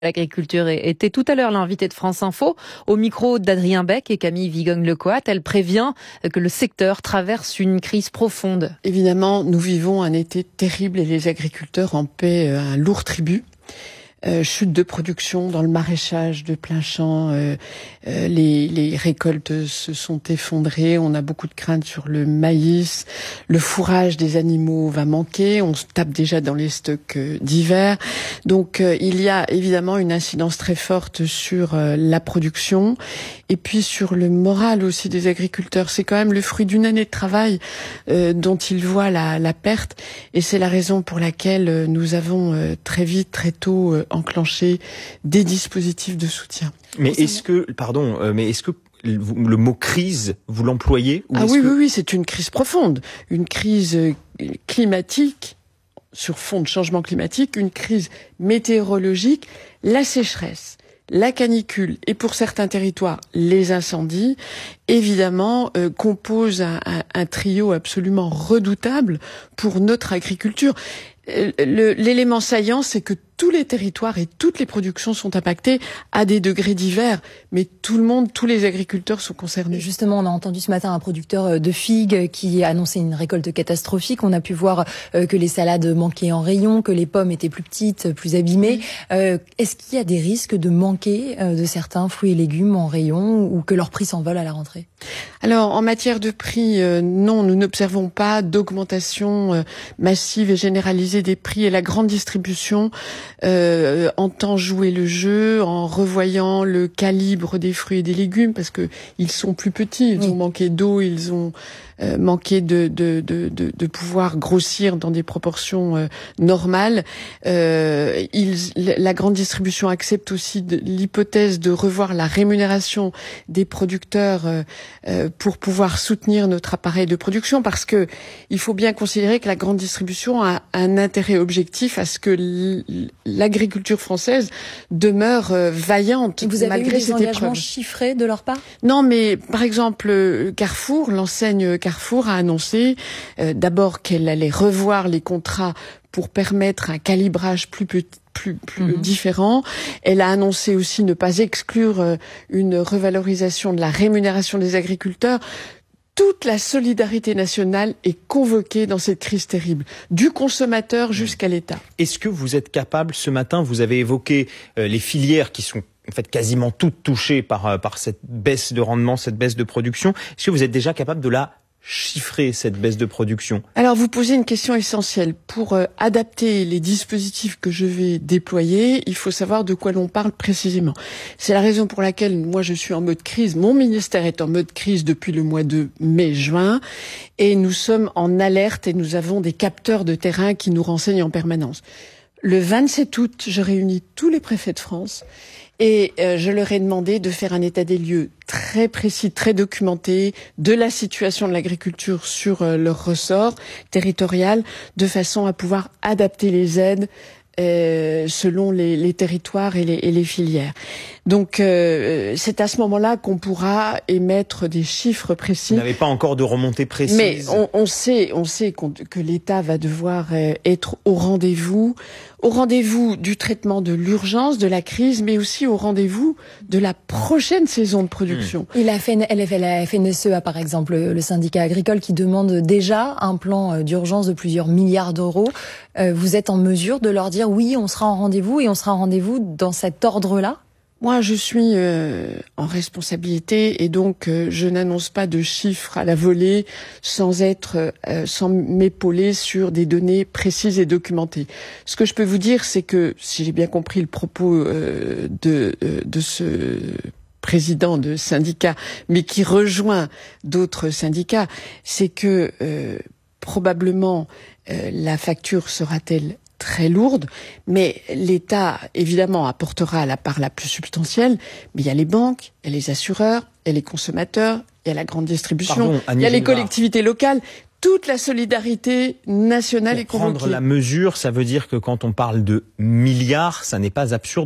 L'agriculture était tout à l'heure l'invité de France Info, au micro d'Adrien Beck et Camille Vigogne-Lecoat. Elle prévient que le secteur traverse une crise profonde. Évidemment, nous vivons un été terrible et les agriculteurs en paient un lourd tribut. Chute de production dans le maraîchage de plein champ, les récoltes se sont effondrées, on a beaucoup de craintes sur le maïs, le fourrage des animaux va manquer, on se tape déjà dans les stocks d'hiver. Donc il y a évidemment une incidence très forte sur la production et puis sur le moral aussi des agriculteurs. C'est quand même le fruit d'une année de travail dont ils voient la perte et c'est la raison pour laquelle nous avons très vite, très tôt enclencher des dispositifs de soutien. Mais est-ce que le mot crise, vous l'employez ou oui, c'est une crise profonde, une crise climatique sur fond de changement climatique, une crise météorologique, la sécheresse, la canicule et pour certains territoires les incendies, évidemment, composent un trio absolument redoutable pour notre agriculture. L'élément saillant, c'est que tous les territoires et toutes les productions sont impactées à des degrés divers, mais tout le monde, tous les agriculteurs sont concernés. Justement, on a entendu ce matin un producteur de figues qui annonçait une récolte catastrophique. On a pu voir que les salades manquaient en rayon, que les pommes étaient plus petites, plus abîmées. Est-ce qu'il y a des risques de manquer de certains fruits et légumes en rayon ou que leur prix s'envole à la rentrée ? Alors, en matière de prix, non, nous n'observons pas d'augmentation massive et généralisée des prix et la grande distribution entend jouer le jeu en revoyant le calibre des fruits et des légumes parce que ils sont plus petits, ils ont manqué d'eau, ils ont manqué de pouvoir grossir dans des proportions normales. La grande distribution accepte aussi l'hypothèse de revoir la rémunération des producteurs pour pouvoir soutenir notre appareil de production parce que il faut bien considérer que la grande distribution a un intérêt objectif à ce que l'agriculture française demeure vaillante malgré ses épreuves. Vous avez eu des engagements chiffrés de leur part ? Non, mais par exemple, Carrefour, l'enseigne Carrefour a annoncé d'abord qu'elle allait revoir les contrats pour permettre un calibrage plus différent. Elle a annoncé aussi ne pas exclure une revalorisation de la rémunération des agriculteurs. Toute la solidarité nationale est convoquée dans cette crise terrible, du consommateur jusqu'à l'État. Est-ce que vous êtes capable, ce matin, vous avez évoqué les filières qui sont en fait quasiment toutes touchées par cette baisse de rendement, cette baisse de production. Est-ce que vous êtes déjà capable de la chiffrer, cette baisse de production ? Alors, vous posez une question essentielle. Pour adapter les dispositifs que je vais déployer, il faut savoir de quoi l'on parle précisément. C'est la raison pour laquelle moi je suis en mode crise. Mon ministère est en mode crise depuis le mois de mai-juin et nous sommes en alerte et nous avons des capteurs de terrain qui nous renseignent en permanence. Le 27 août, je réunis tous les préfets de France et je leur ai demandé de faire un état des lieux très précis, très documenté de la situation de l'agriculture sur leur ressort territorial, de façon à pouvoir adapter les aides selon les territoires et les filières. Donc c'est à ce moment-là qu'on pourra émettre des chiffres précis. Vous n'avez pas encore de remontée précise. Mais on sait que l'État va devoir être au rendez-vous du traitement de l'urgence, de la crise, mais aussi au rendez-vous de la prochaine saison de production. Et la FNSEA, par exemple, le syndicat agricole qui demande déjà un plan d'urgence de plusieurs milliards d'euros. Vous êtes en mesure de leur dire oui, on sera en rendez-vous et on sera en rendez-vous dans cet ordre-là ? Moi, je suis en responsabilité et donc je n'annonce pas de chiffres à la volée sans m'épauler sur des données précises et documentées. Ce que je peux vous dire, c'est que, si j'ai bien compris le propos de ce président de syndicat, mais qui rejoint d'autres syndicats, c'est que probablement la facture sera-t-elle très lourde, mais l'État, évidemment, apportera la part la plus substantielle, mais il y a les banques, il y a les assureurs, il y a les consommateurs, il y a la grande distribution, il y a les collectivités locales. Toute la solidarité nationale est convoquée. Prendre la mesure, ça veut dire que quand on parle de milliards, ça n'est pas absurde de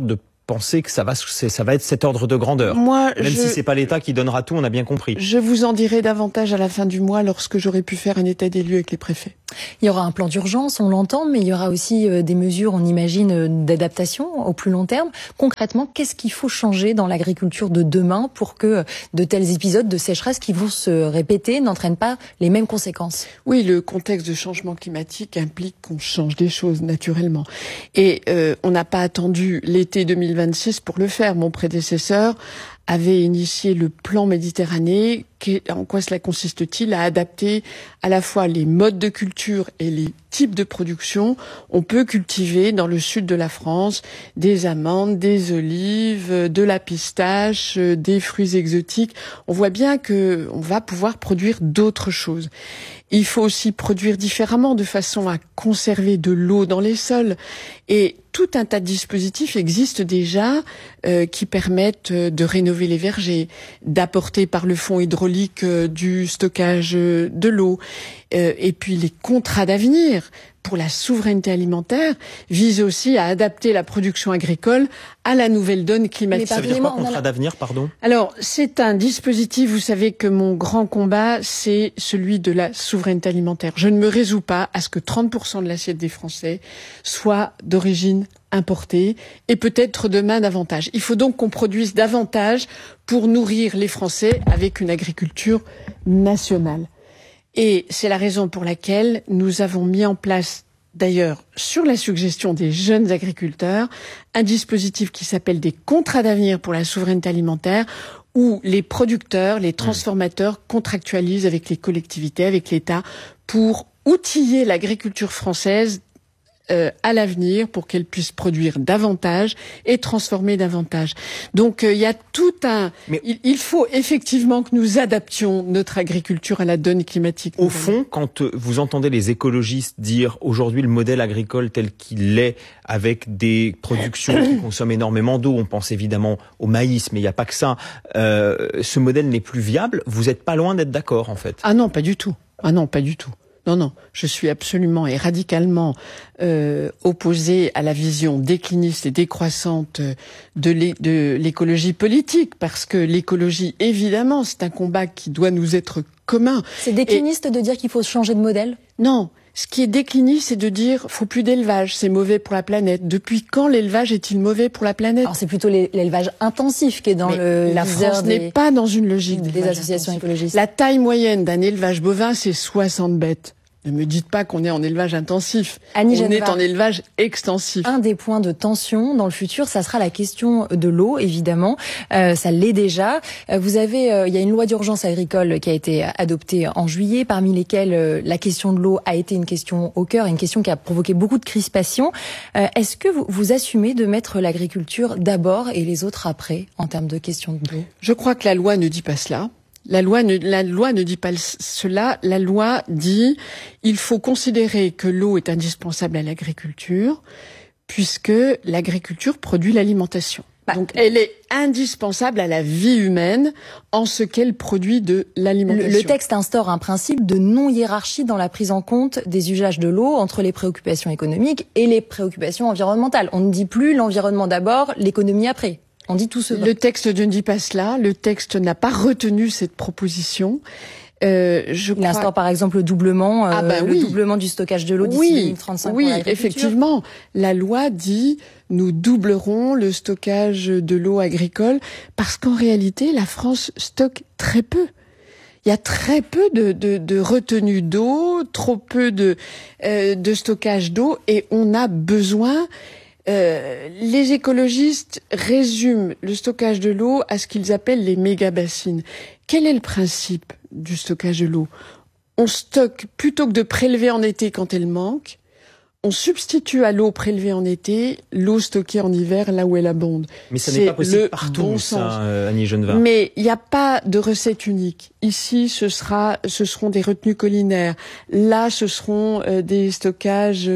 pensez que ça va être cet ordre de grandeur. Même si c'est pas l'État qui donnera tout, on a bien compris. Je vous en dirai davantage à la fin du mois lorsque j'aurai pu faire un état des lieux avec les préfets. Il y aura un plan d'urgence, on l'entend, mais il y aura aussi des mesures, on imagine, d'adaptation au plus long terme. Concrètement, qu'est-ce qu'il faut changer dans l'agriculture de demain pour que de tels épisodes de sécheresse qui vont se répéter n'entraînent pas les mêmes conséquences? Oui, le contexte de changement climatique implique qu'on change des choses naturellement. Et on n'a pas attendu l'été 2026 pour le faire. Mon prédécesseur avait initié le plan Méditerranée. En quoi cela consiste-t-il? À adapter à la fois les modes de culture et les types de production. On peut cultiver dans le sud de la France des amandes, des olives, de la pistache, des fruits exotiques. On voit bien que on va pouvoir produire d'autres choses. Il faut aussi produire différemment de façon à conserver de l'eau dans les sols. Et tout un tas de dispositifs existent déjà qui permettent de rénover les vergers, d'apporter par le fonds hydraulique du stockage de l'eau. Et puis les contrats d'avenir pour la souveraineté alimentaire visent aussi à adapter la production agricole à la nouvelle donne climatique. Ça veut dire quoi, contrat d'avenir, pardon? Alors, c'est un dispositif, vous savez que mon grand combat, c'est celui de la souveraineté alimentaire. Je ne me résous pas à ce que 30% de l'assiette des Français soit d'origine importée, et peut-être demain davantage. Il faut donc qu'on produise davantage pour nourrir les Français avec une agriculture nationale. Et c'est la raison pour laquelle nous avons mis en place, d'ailleurs, sur la suggestion des jeunes agriculteurs, un dispositif qui s'appelle des contrats d'avenir pour la souveraineté alimentaire, où les producteurs, les transformateurs contractualisent avec les collectivités, avec l'État, pour outiller l'agriculture française à l'avenir pour qu'elle puisse produire davantage et transformer davantage. Donc il y a tout un... Il faut effectivement que nous adaptions notre agriculture à la donne climatique. Au fond, quand vous entendez les écologistes dire aujourd'hui le modèle agricole tel qu'il est, avec des productions qui consomment énormément d'eau, on pense évidemment au maïs, mais il n'y a pas que ça, ce modèle n'est plus viable, vous n'êtes pas loin d'être d'accord en fait. Ah non, pas du tout. Ah non, pas du tout. Non, je suis absolument et radicalement opposée à la vision décliniste et décroissante de l'écologie politique, parce que l'écologie, évidemment, c'est un combat qui doit nous être commun. C'est décliniste de dire qu'il faut changer de modèle? Non. Ce qui est décliniste, c'est de dire faut plus d'élevage, c'est mauvais pour la planète. Depuis quand l'élevage est-il mauvais pour la planète? Alors c'est plutôt l'élevage intensif qui est dans la France n'est pas dans une logique des associations écologistes. La taille moyenne d'un élevage bovin, c'est 60 bêtes. Ne me dites pas qu'on est en élevage intensif. On est en élevage extensif. Un des points de tension dans le futur, ça sera la question de l'eau, évidemment. Ça l'est déjà. Vous avez, il y a une loi d'urgence agricole qui a été adoptée en juillet, parmi lesquelles la question de l'eau a été une question au cœur, une question qui a provoqué beaucoup de crispations. Est-ce que vous assumez de mettre l'agriculture d'abord et les autres après, en termes de question de l'eau? Je crois que la loi ne dit pas cela. La loi ne dit pas cela. La loi dit il faut considérer que l'eau est indispensable à l'agriculture, puisque l'agriculture produit l'alimentation. Donc elle est indispensable à la vie humaine en ce qu'elle produit de l'alimentation. Le texte instaure un principe de non-hiérarchie dans la prise en compte des usages de l'eau entre les préoccupations économiques et les préoccupations environnementales. On ne dit plus l'environnement d'abord, l'économie après. On dit tout cela. Le texte ne dit pas cela. Le texte n'a pas retenu cette proposition. Il instaure par exemple le doublement, doublement du stockage de l'eau d'ici 2035. Oui, effectivement. La loi dit nous doublerons le stockage de l'eau agricole parce qu'en réalité, la France stocke très peu. Il y a très peu de retenue d'eau, trop peu de stockage d'eau, et on a besoin. Les écologistes résument le stockage de l'eau à ce qu'ils appellent les méga-bassines. Quel est le principe du stockage de l'eau? On stocke, plutôt que de prélever en été quand elle manque, on substitue à l'eau prélevée en été l'eau stockée en hiver là où elle abonde. Mais ça n'est pas possible partout, ça, Annie Genevard. Mais il n'y a pas de recette unique. Ici, ce seront des retenues collinaires. Là, ce seront des stockages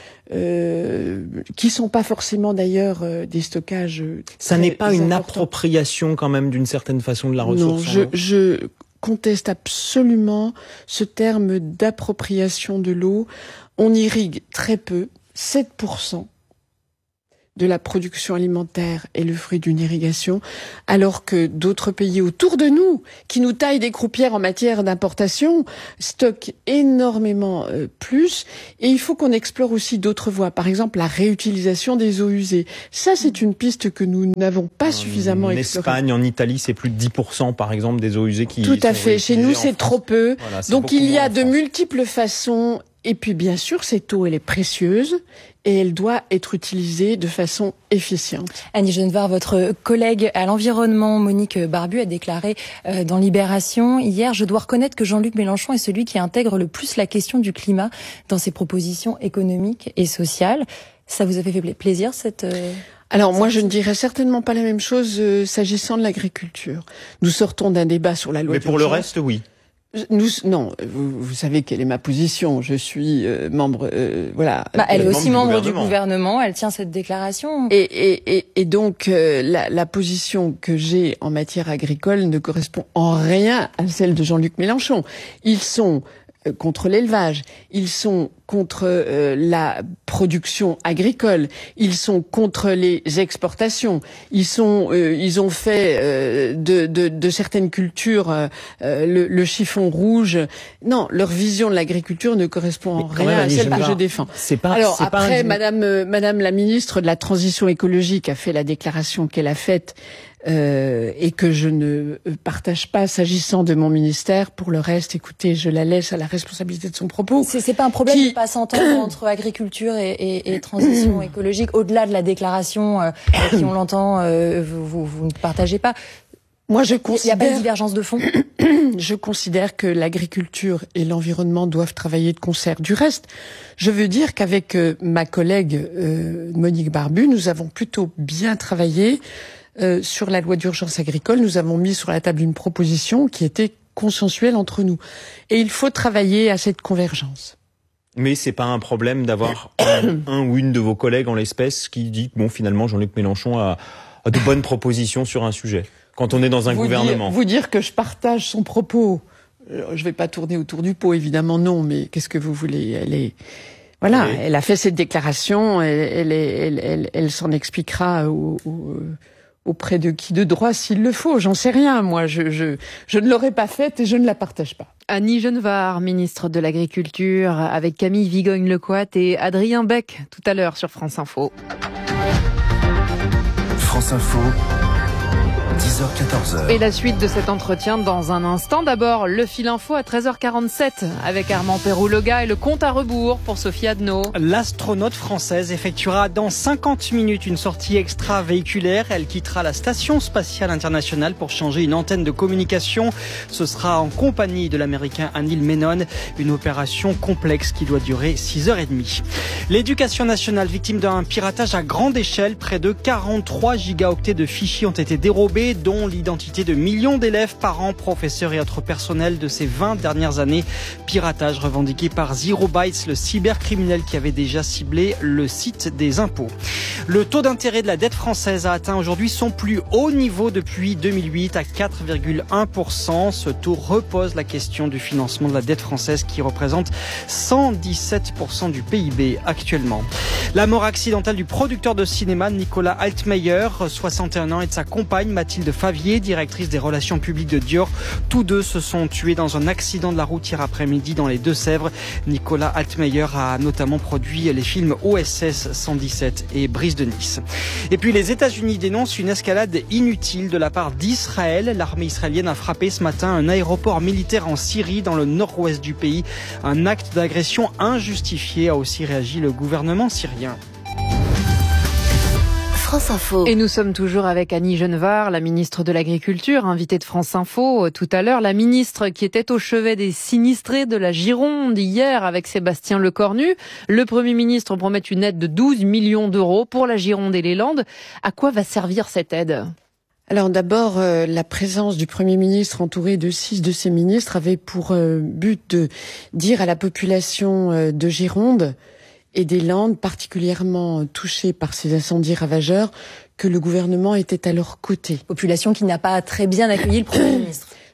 qui sont pas forcément d'ailleurs des stockages. Ça n'est pas une appropriation quand même d'une certaine façon de la ressource. Non, je conteste absolument ce terme d'appropriation de l'eau. On irrigue très peu, 7%. de la production alimentaire est le fruit d'une irrigation, alors que d'autres pays autour de nous, qui nous taillent des croupières en matière d'importation, stockent énormément plus. Et il faut qu'on explore aussi d'autres voies. Par exemple, la réutilisation des eaux usées. Ça, c'est une piste que nous n'avons pas suffisamment explorée. En Espagne, en Italie, c'est plus de 10% par exemple des eaux usées qui Tout à fait. Chez nous, c'est trop peu. Voilà, donc il y a de multiples façons. Et puis bien sûr, cette eau, elle est précieuse et elle doit être utilisée de façon efficiente. Annie Genevard, votre collègue à l'environnement, Monique Barbu, a déclaré dans Libération hier: je dois reconnaître que Jean-Luc Mélenchon est celui qui intègre le plus la question du climat dans ses propositions économiques et sociales. Ça vous a fait plaisir cette... Alors moi, je ne dirais certainement pas la même chose s'agissant de l'agriculture. Nous sortons d'un débat sur la loi Mais pour le reste, oui. Non, vous savez quelle est ma position. Je suis membre, voilà. Elle est aussi membre du gouvernement. Elle tient cette déclaration. Et donc la position que j'ai en matière agricole ne correspond en rien à celle de Jean-Luc Mélenchon. Ils sont contre l'élevage, ils sont contre la production agricole, ils sont contre les exportations, ils ont fait de certaines cultures le chiffon rouge. Non, leur vision de l'agriculture ne correspond en rien à celle que je défends. Madame la ministre de la Transition écologique a fait la déclaration qu'elle a faite et que je ne partage pas s'agissant de mon ministère. Pour le reste, écoutez, je la laisse à la responsabilité de son propos. C'est pas un problème de pas s'entendre entre agriculture et transition écologique, au-delà de la déclaration qui, on l'entend, vous ne partagez pas. Moi, je considère... Il n'y a pas de divergence de fond. Je considère que l'agriculture et l'environnement doivent travailler de concert. Du reste, je veux dire qu'avec ma collègue Monique Barbu, nous avons plutôt bien travaillé sur la loi d'urgence agricole. Nous avons mis sur la table une proposition qui était consensuelle entre nous. Et il faut travailler à cette convergence. Mais c'est pas un problème d'avoir un ou une de vos collègues en l'espèce qui dit que bon, finalement, Jean-Luc Mélenchon a de bonnes propositions sur un sujet. Quand on est dans un gouvernement. Vous dire que je partage son propos. Je vais pas tourner autour du pot, évidemment non, mais qu'est-ce que vous voulez? Elle a fait cette déclaration, elle s'en expliquera auprès de qui de droit s'il le faut. J'en sais rien, moi. Je ne l'aurais pas faite et je ne la partage pas. Annie Genevard, ministre de l'Agriculture, avec Camille Vigogne-Lecoat et Adrien Beck, tout à l'heure sur France Info. France Info. 10h-14h. Et la suite de cet entretien dans un instant. D'abord, le fil info à 13h47 avec Armand Perroux-Loga et le compte à rebours pour Sophie Adno. L'astronaute française effectuera dans 50 minutes une sortie extravéhiculaire. Elle quittera la Station spatiale internationale pour changer une antenne de communication. Ce sera en compagnie de l'américain Anil Menon. Une opération complexe qui doit durer 6h30. L'éducation nationale victime d'un piratage à grande échelle. Près de 43 gigaoctets de fichiers ont été dérobés, dont l'identité de millions d'élèves, parents, professeurs et autres personnels de ces 20 dernières années. Piratage revendiqué par Zero Bytes, le cybercriminel qui avait déjà ciblé le site des impôts. Le taux d'intérêt de la dette française a atteint aujourd'hui son plus haut niveau depuis 2008 à 4,1%. Ce taux repose la question du financement de la dette française qui représente 117% du PIB actuellement. La mort accidentelle du producteur de cinéma Nicolas Altmeyer, 61 ans, et de sa compagne Mathilde Favier, directrice des relations publiques de Dior. Tous deux se sont tués dans un accident de la route hier après-midi dans les Deux-Sèvres. Nicolas Altmeyer a notamment produit les films OSS 117 et Brise de Nice. Et puis les États-Unis dénoncent une escalade inutile de la part d'Israël. L'armée israélienne a frappé ce matin un aéroport militaire en Syrie, dans le nord-ouest du pays. Un acte d'agression injustifié, a aussi réagi le gouvernement syrien. France Info. Et nous sommes toujours avec Annie Genevard, la ministre de l'Agriculture, invitée de France Info tout à l'heure. La ministre qui était au chevet des sinistrés de la Gironde hier avec Sébastien Lecornu. Le Premier ministre promet une aide de 12 millions d'euros pour la Gironde et les Landes. À quoi va servir cette aide ? Alors d'abord, la présence du Premier ministre entouré de 6 de ses ministres avait pour but de dire à la population de Gironde et des Landes, particulièrement touchées par ces incendies ravageurs, que le gouvernement était à leur côté. Population qui n'a pas très bien accueilli le Premier ministre.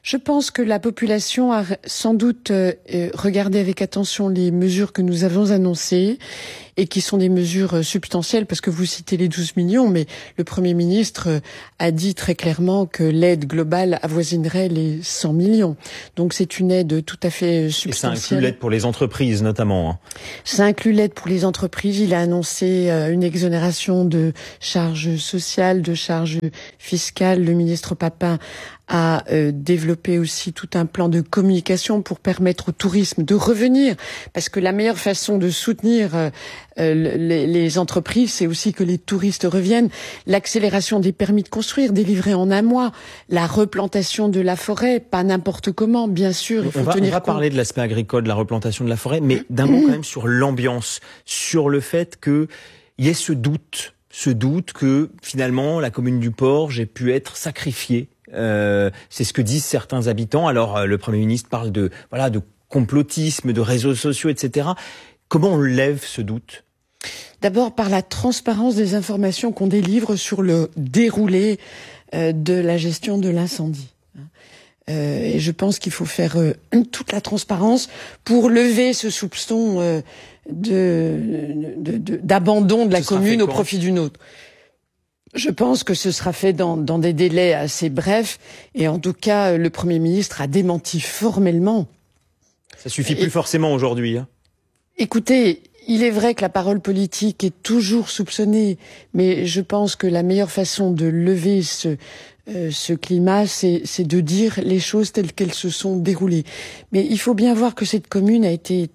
Je pense que la population a sans doute regardé avec attention les mesures que nous avons annoncées et qui sont des mesures substantielles, parce que vous citez les 12 millions, mais le Premier ministre a dit très clairement que l'aide globale avoisinerait les 100 millions. Donc c'est une aide tout à fait substantielle. Et ça inclut l'aide pour les entreprises notamment, hein. Ça inclut l'aide pour les entreprises. Il a annoncé une exonération de charges sociales, de charges fiscales. Le ministre Papin a développé aussi tout un plan de communication pour permettre au tourisme de revenir, parce que la meilleure façon de soutenir les entreprises, c'est aussi que les touristes reviennent. L'accélération des permis de construire délivrés en un mois, la replantation de la forêt, pas n'importe comment, bien sûr. On va parler de l'aspect agricole, de la replantation de la forêt, mais d'un mot quand même sur l'ambiance, sur le fait que il y ait ce doute que finalement la commune du Port j'ai pu être sacrifiée. C'est ce que disent certains habitants. Alors le Premier ministre parle de complotisme, de réseaux sociaux, etc. Comment on lève ce doute ? D'abord par la transparence des informations qu'on délivre sur le déroulé de la gestion de l'incendie. Et je pense qu'il faut faire toute la transparence pour lever ce soupçon d'abandon de la commune au profit d'une autre. Je pense que ce sera fait dans des délais assez brefs, et en tout cas, le Premier ministre a démenti formellement. Ça suffit plus forcément aujourd'hui, hein. Écoutez, il est vrai que la parole politique est toujours soupçonnée, mais je pense que la meilleure façon de lever ce climat, c'est de dire les choses telles qu'elles se sont déroulées. Mais il faut bien voir que cette commune a été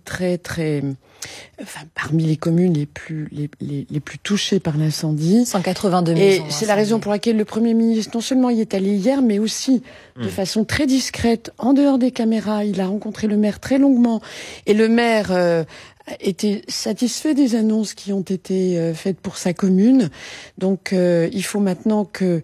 parmi les communes les plus touchées par l'incendie. 182 maisons. Et c'est la raison pour laquelle le Premier ministre, non seulement y est allé hier, mais aussi de façon très discrète, en dehors des caméras. Il a rencontré le maire très longuement. Et le maire était satisfait des annonces qui ont été faites pour sa commune. Donc il faut maintenant que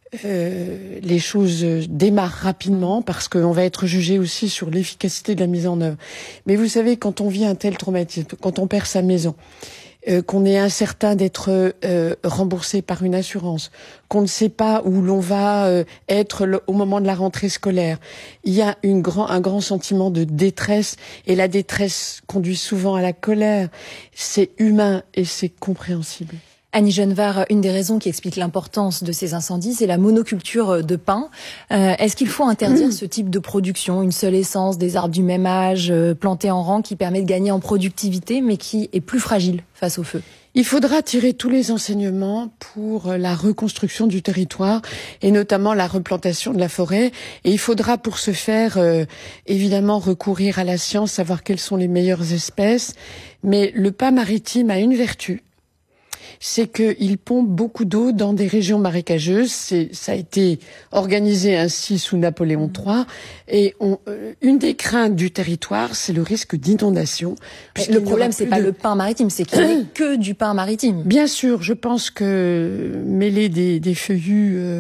les choses démarrent rapidement, parce qu'on va être jugé aussi sur l'efficacité de la mise en œuvre. Mais vous savez, quand on vit un tel traumatisme, quand on perd sa maison, qu'on est incertain d'être remboursé par une assurance, qu'on ne sait pas où l'on va être au moment de la rentrée scolaire, il y a un grand sentiment de détresse, et la détresse conduit souvent à la colère. C'est humain et c'est compréhensible. Annie Genevard, une des raisons qui explique l'importance de ces incendies, c'est la monoculture de pin. Est-ce qu'il faut interdire ce type de production, une seule essence, des arbres du même âge, plantés en rang, qui permet de gagner en productivité, mais qui est plus fragile face au feu ? Il faudra tirer tous les enseignements pour la reconstruction du territoire, et notamment la replantation de la forêt. Et il faudra pour ce faire, évidemment, recourir à la science, savoir quelles sont les meilleures espèces. Mais le pin maritime a une vertu, c'est qu'il pompe beaucoup d'eau dans des régions marécageuses. Ça a été organisé ainsi sous Napoléon III. Et une des craintes du territoire, c'est le risque d'inondation. Le problème, c'est pas le pin maritime, c'est qu'il n'y a que du pin maritime. Bien sûr, je pense que mêler des feuillus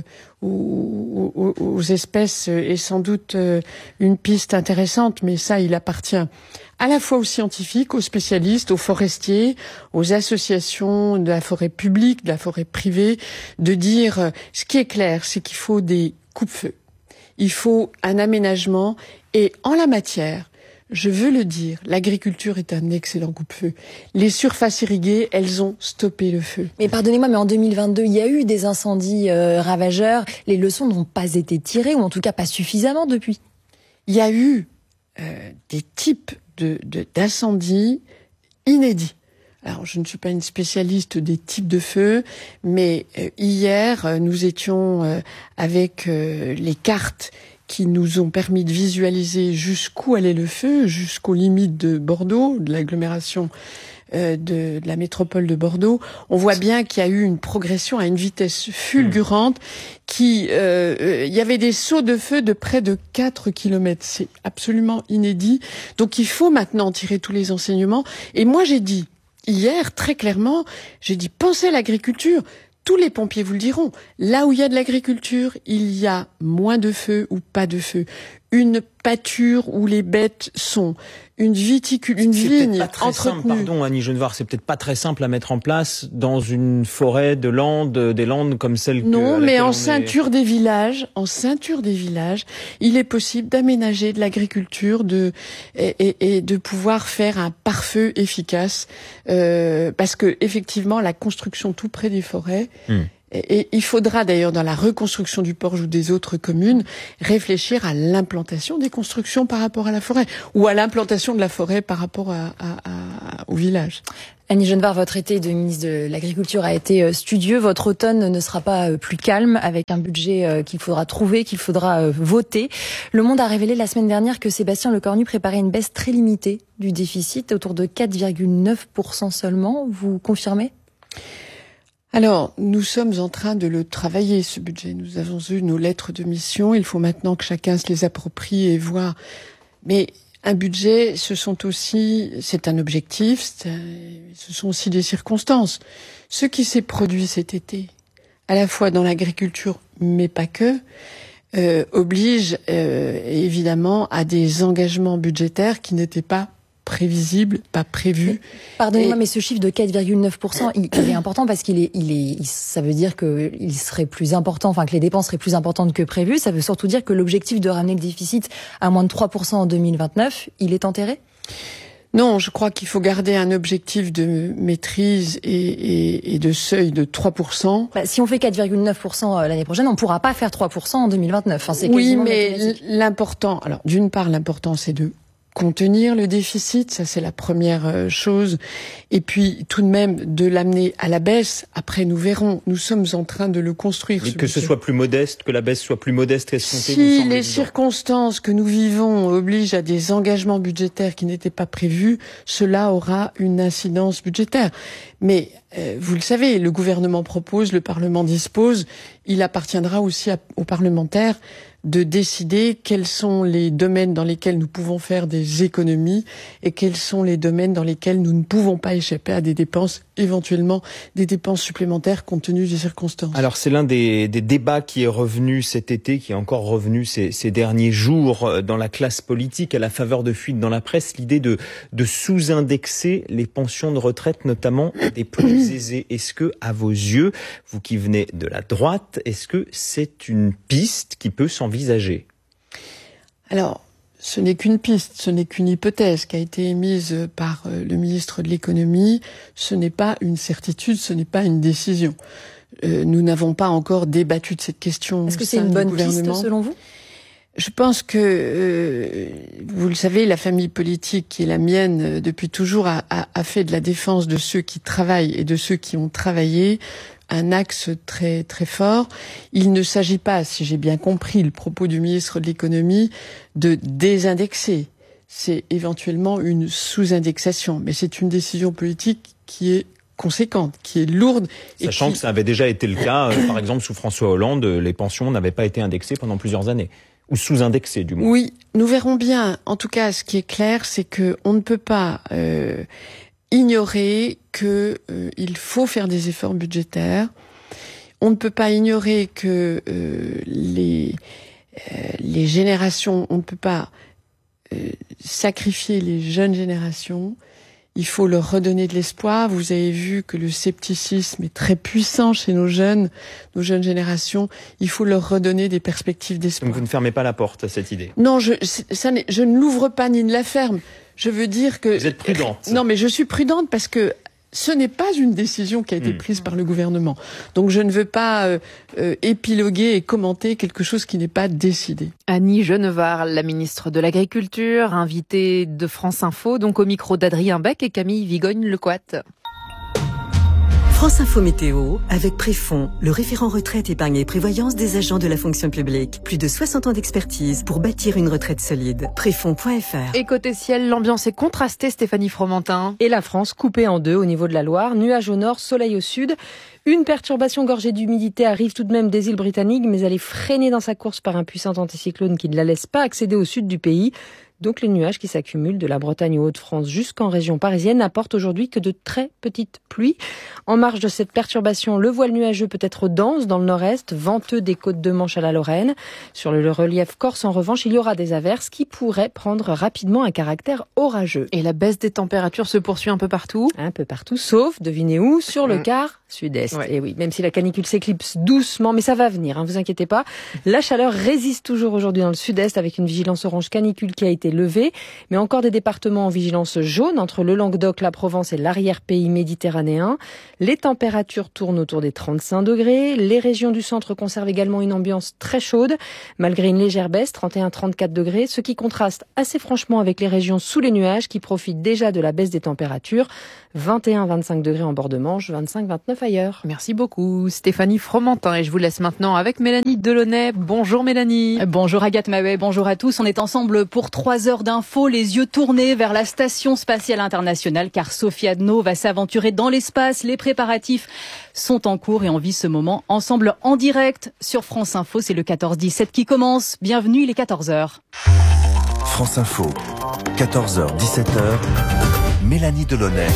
aux espèces est sans doute une piste intéressante, mais ça, il appartient à la fois aux scientifiques, aux spécialistes, aux forestiers, aux associations de la forêt publique, de la forêt privée, de dire ce qui est clair, c'est qu'il faut des coupe-feu. Il faut un aménagement, et en la matière, je veux le dire, l'agriculture est un excellent coupe-feu. Les surfaces irriguées, elles ont stoppé le feu. Mais pardonnez-moi, mais en 2022, il y a eu des incendies ravageurs. Les leçons n'ont pas été tirées, ou en tout cas pas suffisamment depuis. Il y a eu des types d'incendies inédits. Alors, je ne suis pas une spécialiste des types de feux, mais hier, nous étions avec les cartes qui nous ont permis de visualiser jusqu'où allait le feu, jusqu'aux limites de Bordeaux, de l'agglomération de la métropole de Bordeaux. On voit bien qu'il y a eu une progression à une vitesse fulgurante, il y avait des sauts de feu de près de 4 kilomètres. C'est absolument inédit. Donc il faut maintenant tirer tous les enseignements. Et moi j'ai dit, hier, très clairement, j'ai dit, pensez à l'agriculture. Tous les pompiers vous le diront. Là où il y a de l'agriculture, il y a moins de feu ou pas de feu. une pâture où les bêtes sont, une viticule, une vigne entretenue. Pardon, Annie Genevard, c'est peut-être pas très simple à mettre en place dans une forêt de Landes, des Landes comme celle que... Non, mais en ceinture des villages, il est possible d'aménager de l'agriculture, et de pouvoir faire un pare-feu efficace, parce que effectivement, la construction tout près des forêts. Et il faudra d'ailleurs, dans la reconstruction du Porge ou des autres communes, réfléchir à l'implantation des constructions par rapport à la forêt, ou à l'implantation de la forêt par rapport au village. Annie Genevard, votre été de ministre de l'Agriculture a été studieux. Votre automne ne sera pas plus calme, avec un budget qu'il faudra trouver, qu'il faudra voter. Le Monde a révélé la semaine dernière que Sébastien Lecornu préparait une baisse très limitée du déficit, autour de 4,9% seulement. Vous confirmez ? Alors, nous sommes en train de le travailler, ce budget. Nous avons eu nos lettres de mission. Il faut maintenant que chacun se les approprie et voit. Mais un budget, c'est un objectif, ce sont aussi des circonstances. Ce qui s'est produit cet été, à la fois dans l'agriculture, mais pas que, oblige évidemment à des engagements budgétaires qui n'étaient pas prévisible, pas prévu. Pardonnez-moi, mais ce chiffre de 4,9%, il est important parce ça veut dire que il serait plus important, enfin que les dépenses seraient plus importantes que prévu. Ça veut surtout dire que l'objectif de ramener le déficit à moins de 3% en 2029, il est enterré ? Non, je crois qu'il faut garder un objectif de maîtrise et de seuil de 3%. Si on fait 4,9% l'année prochaine, on ne pourra pas faire 3% en 2029. Enfin, c'est oui, mais l'important, alors d'une part, l'important c'est de contenir le déficit, ça c'est la première chose. Et puis tout de même de l'amener à la baisse. Après nous verrons, nous sommes en train de le construire. Et que ce soit plus modeste, que la baisse soit plus modeste qu'escompté. Si les circonstances que nous vivons obligent à des engagements budgétaires qui n'étaient pas prévus, cela aura une incidence budgétaire. Mais vous le savez, le gouvernement propose, le Parlement dispose. Il appartiendra aussi aux parlementaires de décider quels sont les domaines dans lesquels nous pouvons faire des économies et quels sont les domaines dans lesquels nous ne pouvons pas échapper à des dépenses, éventuellement des dépenses supplémentaires compte tenu des circonstances. Alors c'est l'un des débats qui est revenu cet été, qui est encore revenu ces derniers jours dans la classe politique à la faveur de fuites dans la presse, l'idée de sous-indexer les pensions de retraite, notamment des plus aisés. Est-ce que, à vos yeux, vous qui venez de la droite, est-ce que c'est une piste qui peut s'envisager ? Alors, ce n'est qu'une piste, ce n'est qu'une hypothèse qui a été émise par le ministre de l'économie. Ce n'est pas une certitude, ce n'est pas une décision. Nous n'avons pas encore débattu de cette question. Est-ce que c'est une bonne piste selon vous ? Je pense que, vous le savez, la famille politique qui est la mienne depuis toujours a fait de la défense de ceux qui travaillent et de ceux qui ont travaillé un axe très très fort. Il ne s'agit pas, si j'ai bien compris le propos du ministre de l'économie, de désindexer. C'est éventuellement une sous-indexation, mais c'est une décision politique qui est conséquente, qui est lourde. Sachant que ça avait déjà été le cas, par exemple sous François Hollande, les pensions n'avaient pas été indexées pendant plusieurs années. Ou sous-indexées, du moins. Oui, nous verrons bien. En tout cas, ce qui est clair, c'est que on ne peut pas ignorer que il faut faire des efforts budgétaires. On ne peut pas ignorer que les générations, on ne peut pas sacrifier les jeunes générations. Il faut leur redonner de l'espoir. Vous avez vu que le scepticisme est très puissant chez nos jeunes générations. Il faut leur redonner des perspectives d'espoir. Donc vous ne fermez pas la porte à cette idée ? Non, je ne l'ouvre pas ni ne la ferme. Je veux dire que... Vous êtes prudente. Non, mais je suis prudente parce que ce n'est pas une décision qui a été prise par le gouvernement. Donc je ne veux pas épiloguer et commenter quelque chose qui n'est pas décidé. Annie Genevard, la ministre de l'Agriculture, invitée de France Info, donc au micro d'Adrien Beck et Camille Vigogne-Lecoat. France Info Météo, avec Préfond, le référent retraite, épargne et prévoyance des agents de la fonction publique. Plus de 60 ans d'expertise pour bâtir une retraite solide. Préfond.fr. Et côté ciel, l'ambiance est contrastée, Stéphanie Fromentin. Et la France coupée en deux au niveau de la Loire, nuages au nord, soleil au sud. Une perturbation gorgée d'humidité arrive tout de même des îles britanniques, mais elle est freinée dans sa course par un puissant anticyclone qui ne la laisse pas accéder au sud du pays. Donc les nuages qui s'accumulent de la Bretagne aux Hauts-de-France jusqu'en région parisienne n'apportent aujourd'hui que de très petites pluies. En marge de cette perturbation, le voile nuageux peut être dense dans le nord-est, venteux des côtes de Manche à la Lorraine. Sur le relief corse, en revanche, il y aura des averses qui pourraient prendre rapidement un caractère orageux. Et la baisse des températures se poursuit un peu partout? Un peu partout, sauf, devinez où, sur le quart sud-est. Ouais. Et oui, même si la canicule s'éclipse doucement, mais ça va venir, vous inquiétez pas. La chaleur résiste toujours aujourd'hui dans le sud-est avec une vigilance orange canicule qui a été levée, mais encore des départements en vigilance jaune entre le Languedoc, la Provence et l'arrière-pays méditerranéen. Les températures tournent autour des 35 degrés. Les régions du centre conservent également une ambiance très chaude, malgré une légère baisse, 31-34 degrés, ce qui contraste assez franchement avec les régions sous les nuages qui profitent déjà de la baisse des températures. 21-25 degrés en bord de Manche, 25-29 ailleurs. Merci beaucoup Stéphanie Fromentin, et je vous laisse maintenant avec Mélanie Delaunay. Bonjour Mélanie. Bonjour Agathe Mahouet, bonjour à tous. On est ensemble pour 3 heures d'infos, les yeux tournés vers la Station Spatiale Internationale car Sophie Adno va s'aventurer dans l'espace. Les préparatifs sont en cours et on vit ce moment ensemble en direct sur France Info. C'est le 14-17 qui commence. Bienvenue, il est 14h. France Info, 14h, 17h, Mélanie Delaunay.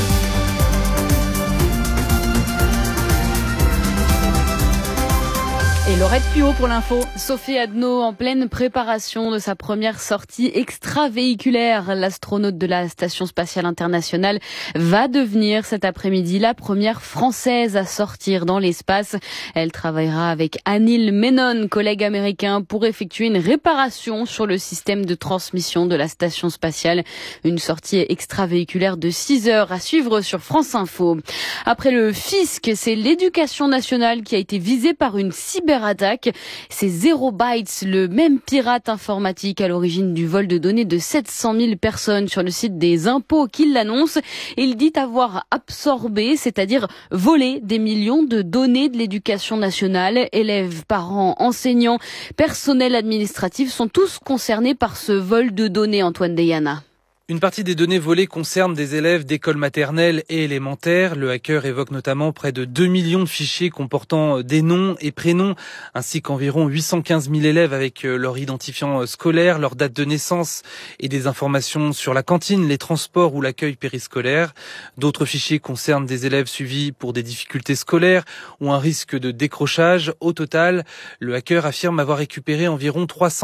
Et Laurette Puot pour l'info. Sophie Adno en pleine préparation de sa première sortie extravéhiculaire. L'astronaute de la Station Spatiale Internationale va devenir cet après-midi la première française à sortir dans l'espace. Elle travaillera avec Anil Menon, collègue américain, pour effectuer une réparation sur le système de transmission de la Station Spatiale. Une sortie extravéhiculaire de 6 heures à suivre sur France Info. Après le fisc, c'est l'éducation nationale qui a été visée par une cyberattaque. C'est Zero Bytes, le même pirate informatique à l'origine du vol de données de 700 000 personnes sur le site des impôts qui l'annonce. Il dit avoir absorbé, c'est-à-dire volé des millions de données de l'éducation nationale. Élèves, parents, enseignants, personnel administratif sont tous concernés par ce vol de données, Antoine Deyana. Une partie des données volées concerne des élèves d'écoles maternelles et élémentaires. Le hacker évoque notamment près de 2 millions de fichiers comportant des noms et prénoms, ainsi qu'environ 815 000 élèves avec leur identifiant scolaire, leur date de naissance et des informations sur la cantine, les transports ou l'accueil périscolaire. D'autres fichiers concernent des élèves suivis pour des difficultés scolaires ou un risque de décrochage. Au total, le hacker affirme avoir récupéré environ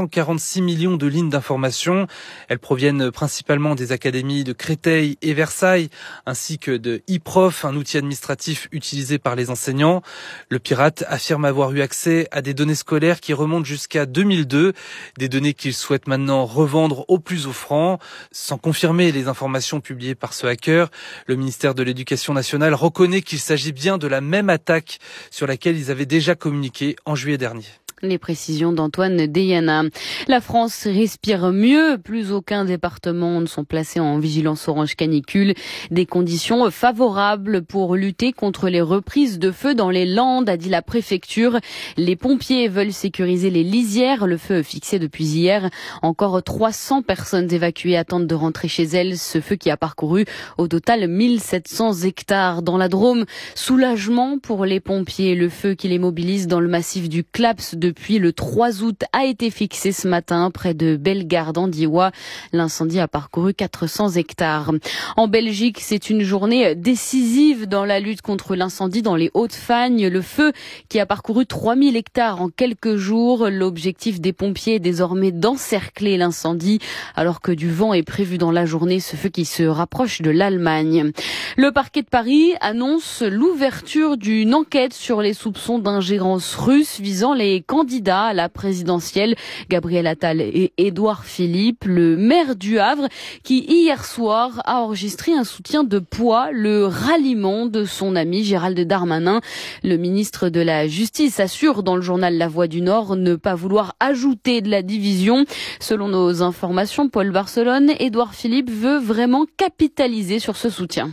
346 millions de lignes d'informations. Elles proviennent principalement des académies de Créteil et Versailles, ainsi que de e-prof, un outil administratif utilisé par les enseignants. Le pirate affirme avoir eu accès à des données scolaires qui remontent jusqu'à 2002, des données qu'il souhaite maintenant revendre au plus offrant. Sans confirmer les informations publiées par ce hacker, le ministère de l'Éducation nationale reconnaît qu'il s'agit bien de la même attaque sur laquelle ils avaient déjà communiqué en juillet dernier. Les précisions d'Antoine Deyana. La France respire mieux. Plus aucun département ne sont placés en vigilance orange canicule. Des conditions favorables pour lutter contre les reprises de feu dans les Landes, a dit la préfecture. Les pompiers veulent sécuriser les lisières. Le feu est fixé depuis hier. Encore 300 personnes évacuées attendent de rentrer chez elles. Ce feu qui a parcouru au total 1700 hectares dans la Drôme. Soulagement pour les pompiers. Le feu qui les mobilise dans le massif du Claps depuis le 3 août a été fixé ce matin près de Bellegarde en Diois. L'incendie a parcouru 400 hectares. En Belgique, c'est une journée décisive dans la lutte contre l'incendie dans les Hauts-de-Fagne. Le feu qui a parcouru 3000 hectares en quelques jours. L'objectif des pompiers est désormais d'encercler l'incendie alors que du vent est prévu dans la journée. Ce feu qui se rapproche de l'Allemagne. Le parquet de Paris annonce l'ouverture d'une enquête sur les soupçons d'ingérence russe visant les candidats à la présidentielle, Gabriel Attal et Édouard Philippe, le maire du Havre, qui hier soir a enregistré un soutien de poids, le ralliement de son ami Gérald Darmanin. Le ministre de la Justice assure dans le journal La Voix du Nord ne pas vouloir ajouter de la division. Selon nos informations, Paul Barcelone, Édouard Philippe veut vraiment capitaliser sur ce soutien.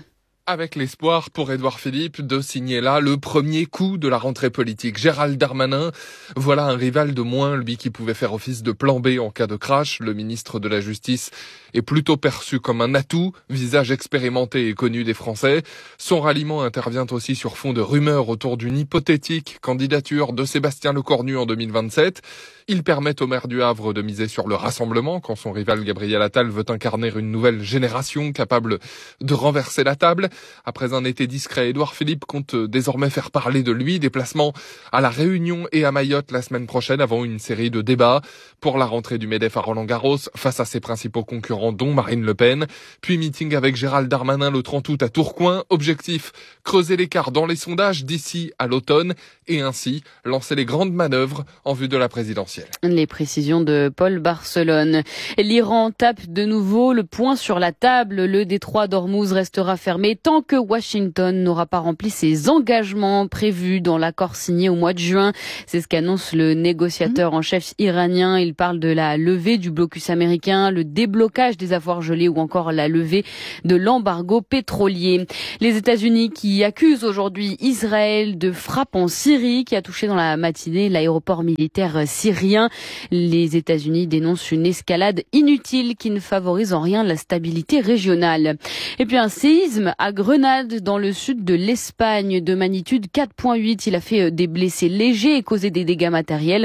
avec l'espoir pour Édouard Philippe de signer là le premier coup de la rentrée politique. Gérald Darmanin, voilà un rival de moins, lui qui pouvait faire office de plan B en cas de crash. Le ministre de la Justice est plutôt perçu comme un atout, visage expérimenté et connu des Français. Son ralliement intervient aussi sur fond de rumeurs autour d'une hypothétique candidature de Sébastien Lecornu en 2027. Il permet au maire du Havre de miser sur le rassemblement quand son rival Gabriel Attal veut incarner une nouvelle génération capable de renverser la table. Après un été discret, Édouard Philippe compte désormais faire parler de lui. Déplacement à La Réunion et à Mayotte la semaine prochaine avant une série de débats pour la rentrée du MEDEF à Roland-Garros face à ses principaux concurrents dont Marine Le Pen. Puis meeting avec Gérald Darmanin le 30 août à Tourcoing. Objectif, creuser l'écart dans les sondages d'ici à l'automne et ainsi lancer les grandes manœuvres en vue de la présidentielle. Les précisions de Paul Barcelone. L'Iran tape de nouveau le poing sur la table. Le détroit d'Ormuz restera fermé tant que Washington n'aura pas rempli ses engagements prévus dans l'accord signé au mois de juin. C'est ce qu'annonce le négociateur en chef iranien. Il parle de la levée du blocus américain, le déblocage des avoirs gelés ou encore la levée de l'embargo pétrolier. Les États-Unis qui accusent aujourd'hui Israël de frappe en Syrie qui a touché dans la matinée l'aéroport militaire syrien. Les États-Unis dénoncent une escalade inutile qui ne favorise en rien la stabilité régionale. Et puis un séisme à Grenade dans le sud de l'Espagne de magnitude 4,8. Il a fait des blessés légers et causé des dégâts matériels.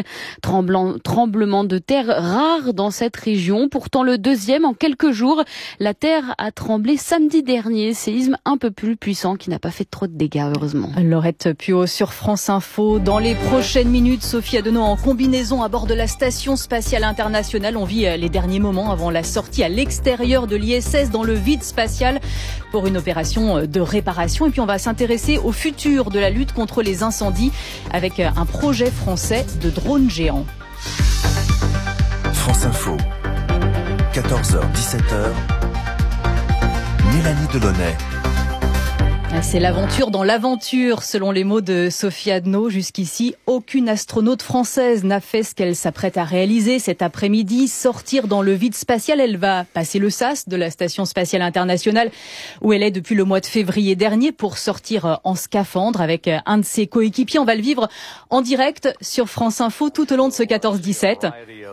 Tremblement de terre rare dans cette région. Pourtant le deuxième en quelques jours. La terre a tremblé samedi dernier. Séisme un peu plus puissant qui n'a pas fait trop de dégâts heureusement. Laurette Puot sur France Info. Dans les prochaines minutes, Sophie Adenau en combinaison à bord de la Station Spatiale Internationale. On vit les derniers moments avant la sortie à l'extérieur de l'ISS dans le vide spatial pour une opération de réparation. Et puis on va s'intéresser au futur de la lutte contre les incendies avec un projet français de drone géant. France Info, 14h, 17h, Mélanie Delaunay. C'est l'aventure dans l'aventure, selon les mots de Sophie Adenau. Jusqu'ici, aucune astronaute française n'a fait ce qu'elle s'apprête à réaliser cet après-midi, sortir dans le vide spatial. Elle va passer le sas de la Station Spatiale Internationale, où elle est depuis le mois de février dernier, pour sortir en scaphandre avec un de ses coéquipiers. On va le vivre en direct sur France Info tout au long de ce 14-17.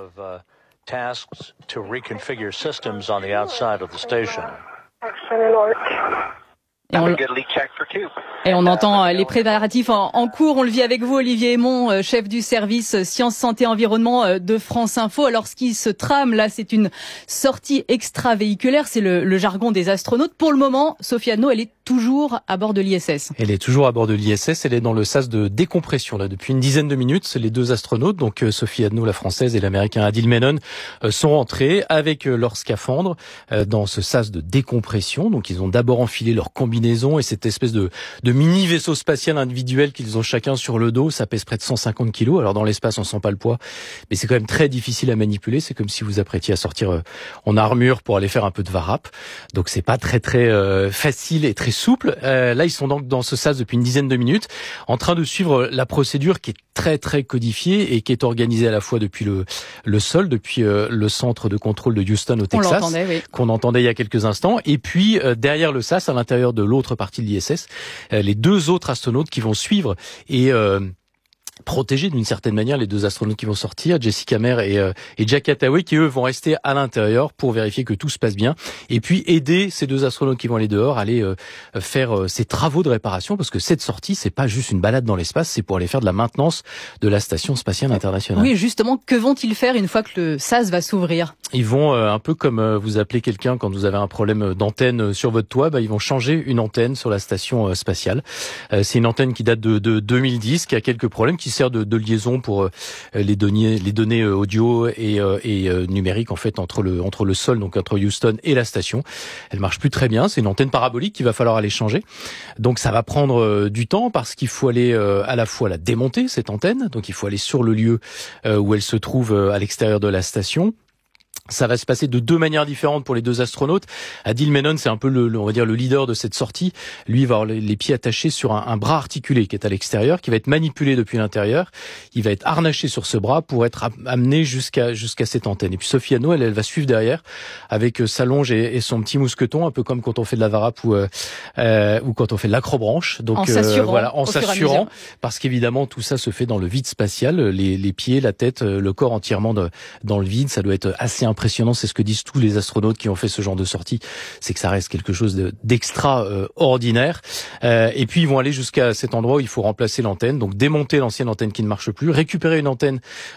Et on entend les préparatifs en cours. On le vit avec vous, Olivier Aymon, chef du service Sciences, Santé, Environnement de France Info. Alors, ce qui se trame là, c'est une sortie extravéhiculaire. C'est le jargon des astronautes. Pour le moment, Sophie Adenau, elle est toujours à bord de l'ISS. Elle est toujours à bord de l'ISS. Elle est dans le sas de décompression là depuis une dizaine de minutes. Les deux astronautes, donc Sophie Adenau, la française, et l'américain Adil Menon, sont rentrés avec leur scaphandre dans ce sas de décompression. Donc, ils ont d'abord enfilé leur combinaison et cette espèce de mini vaisseau spatial individuel qu'ils ont chacun sur le dos. Ça pèse près de 150 kilos. Alors dans l'espace, on sent pas le poids, mais c'est quand même très difficile à manipuler. C'est comme si vous apprêtiez à sortir en armure pour aller faire un peu de varap. Donc c'est pas très facile et très souple. Là, ils sont donc dans ce sas depuis une dizaine de minutes, en train de suivre la procédure qui est très codifiée et qui est organisée à la fois depuis le sol, depuis le centre de contrôle de Houston au Texas, qu'on entendait il y a quelques instants, et puis derrière le sas, à l'intérieur de l'autre partie de l'ISS, les deux autres astronautes qui vont suivre et protéger d'une certaine manière les deux astronautes qui vont sortir, Jessica Meir et Jack Attaway, qui eux vont rester à l'intérieur pour vérifier que tout se passe bien, et puis aider ces deux astronautes qui vont aller dehors, aller faire ces travaux de réparation, parce que cette sortie, c'est pas juste une balade dans l'espace, c'est pour aller faire de la maintenance de la Station Spatiale Internationale. Oui, justement, que vont-ils faire une fois que le sas va s'ouvrir ? Ils vont, un peu comme vous appelez quelqu'un quand vous avez un problème d'antenne sur votre toit, ils vont changer une antenne sur la station spatiale. C'est une antenne qui date de 2010, qui a quelques problèmes, qui sert de liaison pour les données audio et numériques en fait entre le sol, donc entre Houston et la station. Elle marche plus très bien, c'est une antenne parabolique qu'il va falloir aller changer. Donc ça va prendre du temps parce qu'il faut aller à la fois la démonter, cette antenne, donc il faut aller sur le lieu où elle se trouve à l'extérieur de la station. Ça va se passer de deux manières différentes pour les deux astronautes. Adil Menon, c'est un peu on va dire le leader de cette sortie. Lui, il va avoir les pieds attachés sur un bras articulé qui est à l'extérieur, qui va être manipulé depuis l'intérieur. Il va être harnaché sur ce bras pour être amené jusqu'à cette antenne. Et puis Sophie Anno, elle va suivre derrière avec sa longe et son petit mousqueton, un peu comme quand on fait de la varap ou quand on fait de l'acrobranche. Donc en s'assurant, en s'assurant, parce qu'évidemment tout ça se fait dans le vide spatial, les pieds, la tête, le corps entièrement dans le vide. Ça doit être assez impressionnant, c'est ce que disent tous les astronautes qui ont fait ce genre de sortie, c'est que ça reste quelque chose d'extraordinaire. Et puis ils vont aller jusqu'à cet endroit où il faut remplacer l'antenne, donc démonter l'ancienne antenne qui ne marche plus, récupérer une antenne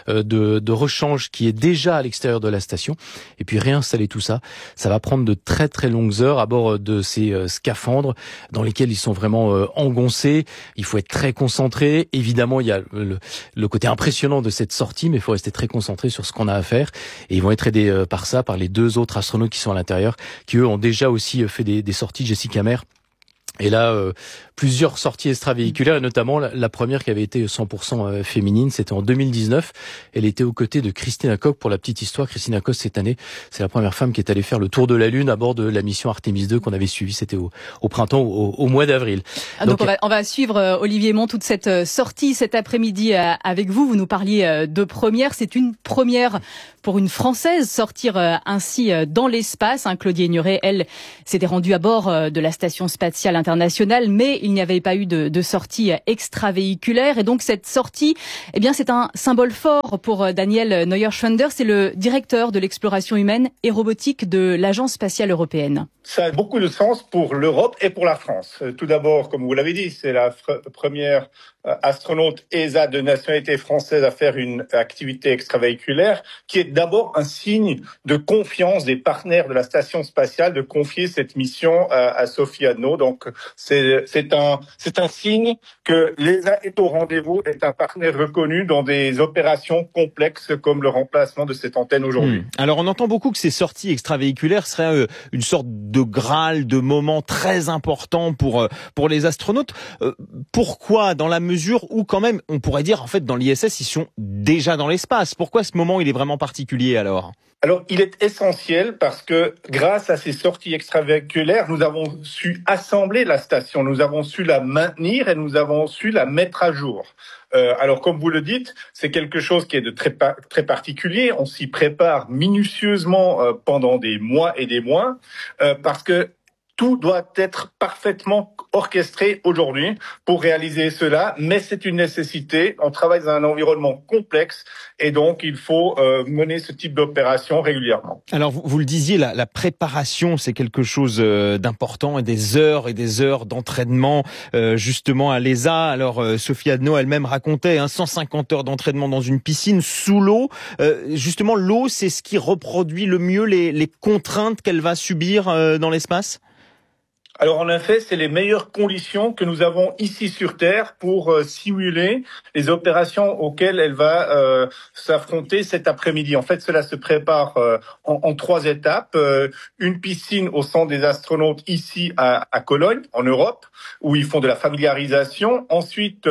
de rechange qui est déjà à l'extérieur de la station, et puis réinstaller tout ça. Ça va prendre de très très longues heures à bord de ces scaphandres dans lesquels ils sont vraiment engoncés. Il faut être très concentré. Évidemment, il y a le côté impressionnant de cette sortie, mais il faut rester très concentré sur ce qu'on a à faire. Et ils vont être aidés par les deux autres astronautes qui sont à l'intérieur, qui eux ont déjà aussi fait des sorties. Jessica Meir. Et là, plusieurs sorties extravéhiculaires, et notamment la première qui avait été 100% féminine, c'était en 2019. Elle était aux côtés de Christina Koch. Pour la petite histoire, Christina Koch, cette année, c'est la première femme qui est allée faire le tour de la Lune à bord de la mission Artemis 2 qu'on avait suivie. C'était au printemps, au mois d'avril. Donc on va suivre, Olivier Mont, toute cette sortie cet après-midi avec vous. Vous nous parliez de première. C'est une première pour une Française, sortir ainsi dans l'espace. Claudia Ignoré, elle, s'était rendue à bord de la station spatiale internationale, mais il n'y avait pas eu de sortie extravéhiculaire. Et donc cette sortie, eh bien, c'est un symbole fort pour Daniel Neuer-Schwender. C'est le directeur de l'exploration humaine et robotique de l'Agence spatiale européenne. Ça a beaucoup de sens pour l'Europe et pour la France. Tout d'abord, comme vous l'avez dit, c'est la première astronaute ESA de nationalité française à faire une activité extravéhiculaire, qui est d'abord un signe de confiance des partenaires de la station spatiale de confier cette mission à Sophie Anno. Donc c'est un signe que l'ESA est au rendez-vous, est un partenaire reconnu dans des opérations complexes comme le remplacement de cette antenne aujourd'hui. Alors on entend beaucoup que ces sorties extravéhiculaires seraient une sorte de graal, de moment très important pour les astronautes. Pourquoi, dans la mesure où quand même on pourrait dire en fait dans l'ISS ils sont déjà dans l'espace? Pourquoi ce moment il est vraiment particulier alors? Alors, il est essentiel parce que grâce à ces sorties extravéhiculaires, nous avons su assembler la station, nous avons su la maintenir et nous avons su la mettre à jour. Alors, comme vous le dites, c'est quelque chose qui est de très particulier. On s'y prépare minutieusement pendant des mois et des mois parce que tout doit être parfaitement orchestré aujourd'hui pour réaliser cela, mais c'est une nécessité. On travaille dans un environnement complexe et donc il faut mener ce type d'opération régulièrement. Alors vous le disiez, la préparation c'est quelque chose d'important et des heures d'entraînement justement à l'ESA. Alors Sophie Anno elle-même racontait 150 heures d'entraînement dans une piscine sous l'eau. Justement l'eau c'est ce qui reproduit le mieux les contraintes qu'elle va subir dans l'espace? Alors en effet, c'est les meilleures conditions que nous avons ici sur Terre pour simuler les opérations auxquelles elle va s'affronter cet après-midi. En fait, cela se prépare en 3 étapes. Une piscine au centre des astronautes ici à Cologne, en Europe, où ils font de la familiarisation. Ensuite,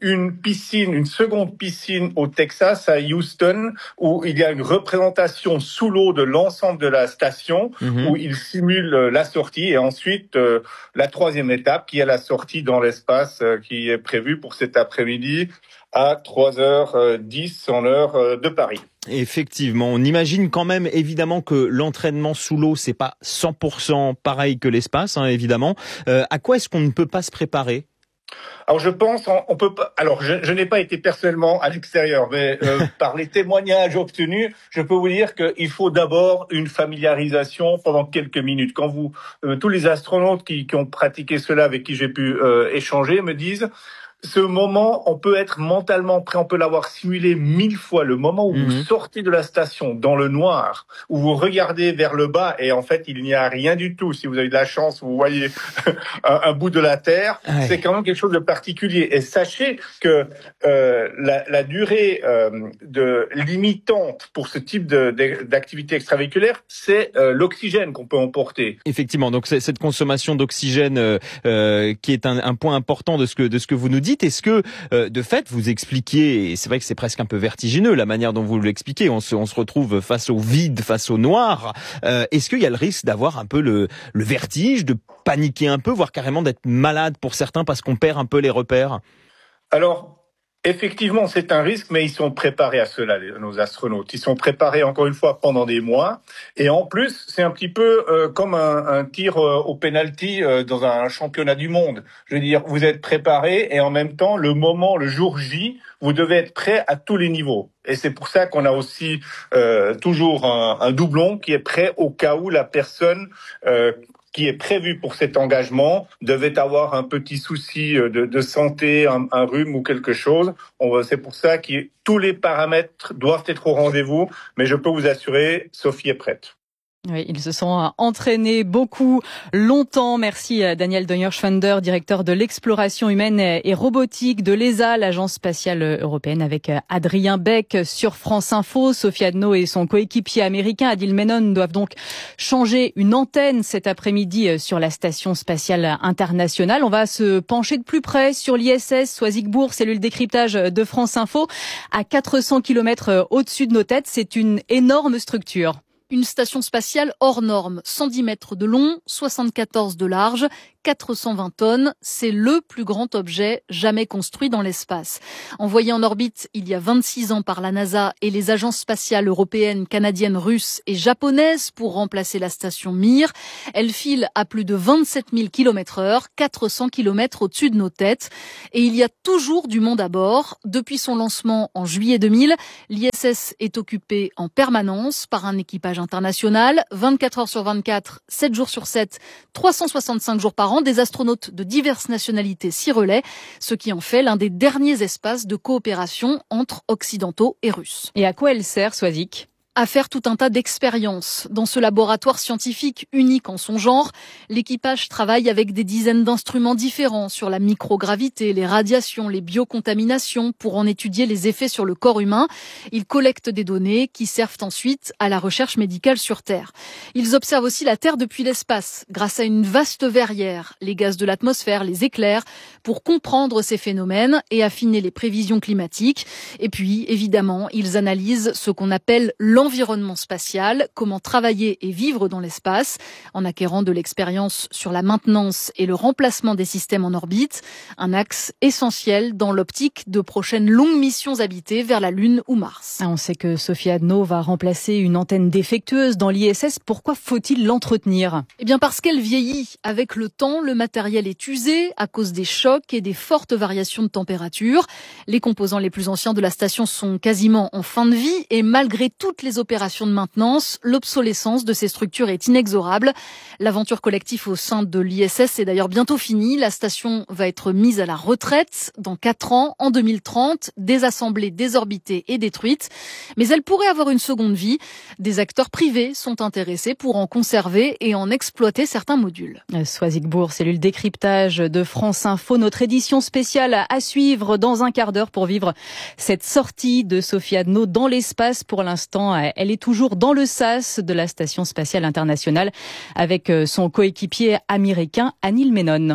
une seconde piscine au Texas, à Houston, où il y a une représentation sous l'eau de l'ensemble de la station, où ils simulent la sortie. Et ensuite, la 3e étape, qui est la sortie dans l'espace, qui est prévue pour cet après-midi à 3h10 en heure de Paris. Effectivement, on imagine quand même évidemment que l'entraînement sous l'eau, c'est pas 100% pareil que l'espace, évidemment. À quoi est-ce qu'on ne peut pas se préparer ? Alors je pense, on peut pas. Alors je n'ai pas été personnellement à l'extérieur, mais par les témoignages obtenus, je peux vous dire qu'il faut d'abord une familiarisation pendant quelques minutes. Quand tous les astronautes qui ont pratiqué cela, avec qui j'ai pu échanger, me disent. Ce moment, on peut être mentalement prêt, on peut l'avoir simulé 1000 fois. Le moment où vous sortez de la station dans le noir, où vous regardez vers le bas et en fait il n'y a rien du tout. Si vous avez de la chance, vous voyez un bout de la Terre. Ouais. C'est quand même quelque chose de particulier. Et sachez que la durée limitante pour ce type d'activité extravéhiculaire, c'est l'oxygène qu'on peut emporter. Effectivement. Donc c'est cette consommation d'oxygène qui est un point important de ce que vous nous dites. dites. Est-ce que, de fait, vous expliquiez, et c'est vrai que c'est presque un peu vertigineux la manière dont vous l'expliquez, on se retrouve face au vide, face au noir. Est-ce qu'il y a le risque d'avoir un peu le vertige, de paniquer un peu, voire carrément d'être malade pour certains parce qu'on perd un peu les repères? Alors, effectivement, c'est un risque, mais ils sont préparés à cela, nos astronautes. Ils sont préparés, encore une fois, pendant des mois. Et en plus, c'est un petit peu comme un tir au penalty dans un championnat du monde. Je veux dire, vous êtes préparés et en même temps, le jour J, vous devez être prêt à tous les niveaux. Et c'est pour ça qu'on a aussi toujours un doublon qui est prêt au cas où la personne qui est prévu pour cet engagement devait avoir un petit souci de santé, un rhume ou quelque chose. C'est pour ça que tous les paramètres doivent être au rendez-vous, mais je peux vous assurer, Sophie est prête. Oui, ils se sont entraînés beaucoup, longtemps. Merci Daniel Deuer-Schwender, directeur de l'exploration humaine et robotique de l'ESA, l'agence spatiale européenne, avec Adrien Beck sur France Info. Sophie Adno et son coéquipier américain Adil Menon doivent donc changer une antenne cet après-midi sur la station spatiale internationale. On va se pencher de plus près sur l'ISS Soisigbourg, cellule décryptage de France Info, à 400 km au-dessus de nos têtes. C'est une énorme structure. Une station spatiale hors norme, 110 mètres de long, 74 de large, 420 tonnes. C'est le plus grand objet jamais construit dans l'espace. Envoyée en orbite il y a 26 ans par la NASA et les agences spatiales européennes, canadiennes, russes et japonaises pour remplacer la station Mir, elle file à plus de 27 000 km/h, 400 km au-dessus de nos têtes. Et il y a toujours du monde à bord. Depuis son lancement en juillet 2000, l'ISS est occupée en permanence par un équipage international, 24 heures sur 24, 7 jours sur 7, 365 jours par an. Des astronautes de diverses nationalités s'y relaient, ce qui en fait l'un des derniers espaces de coopération entre occidentaux et russes. Et à quoi elle sert, Soisic ? À faire tout un tas d'expériences. Dans ce laboratoire scientifique unique en son genre, l'équipage travaille avec des dizaines d'instruments différents sur la microgravité, les radiations, les biocontaminations pour en étudier les effets sur le corps humain. Ils collectent des données qui servent ensuite à la recherche médicale sur Terre. Ils observent aussi la Terre depuis l'espace grâce à une vaste verrière, les gaz de l'atmosphère, les éclairs, pour comprendre ces phénomènes et affiner les prévisions climatiques. Et puis, évidemment, ils analysent ce qu'on appelle l'environnement spatial, comment travailler et vivre dans l'espace, en acquérant de l'expérience sur la maintenance et le remplacement des systèmes en orbite, un axe essentiel dans l'optique de prochaines longues missions habitées vers la Lune ou Mars. On sait que Sophie Adno va remplacer une antenne défectueuse dans l'ISS. Pourquoi faut-il l'entretenir ? Eh bien parce qu'elle vieillit. Avec le temps, le matériel est usé à cause des chocs et des fortes variations de température. Les composants les plus anciens de la station sont quasiment en fin de vie et malgré toutes les opérations de maintenance, l'obsolescence de ces structures est inexorable. L'aventure collective au sein de l'ISS est d'ailleurs bientôt finie. La station va être mise à la retraite dans 4 ans, en 2030, désassemblée, désorbitée et détruite. Mais elle pourrait avoir une seconde vie. Des acteurs privés sont intéressés pour en conserver et en exploiter certains modules. Soisigbourg, cellule décryptage de France Info. Notre édition spéciale à suivre dans un quart d'heure pour vivre cette sortie de Sophie Adno dans l'espace. Pour l'instant, elle est toujours dans le sas de la Station spatiale internationale avec son coéquipier américain Adil Menon.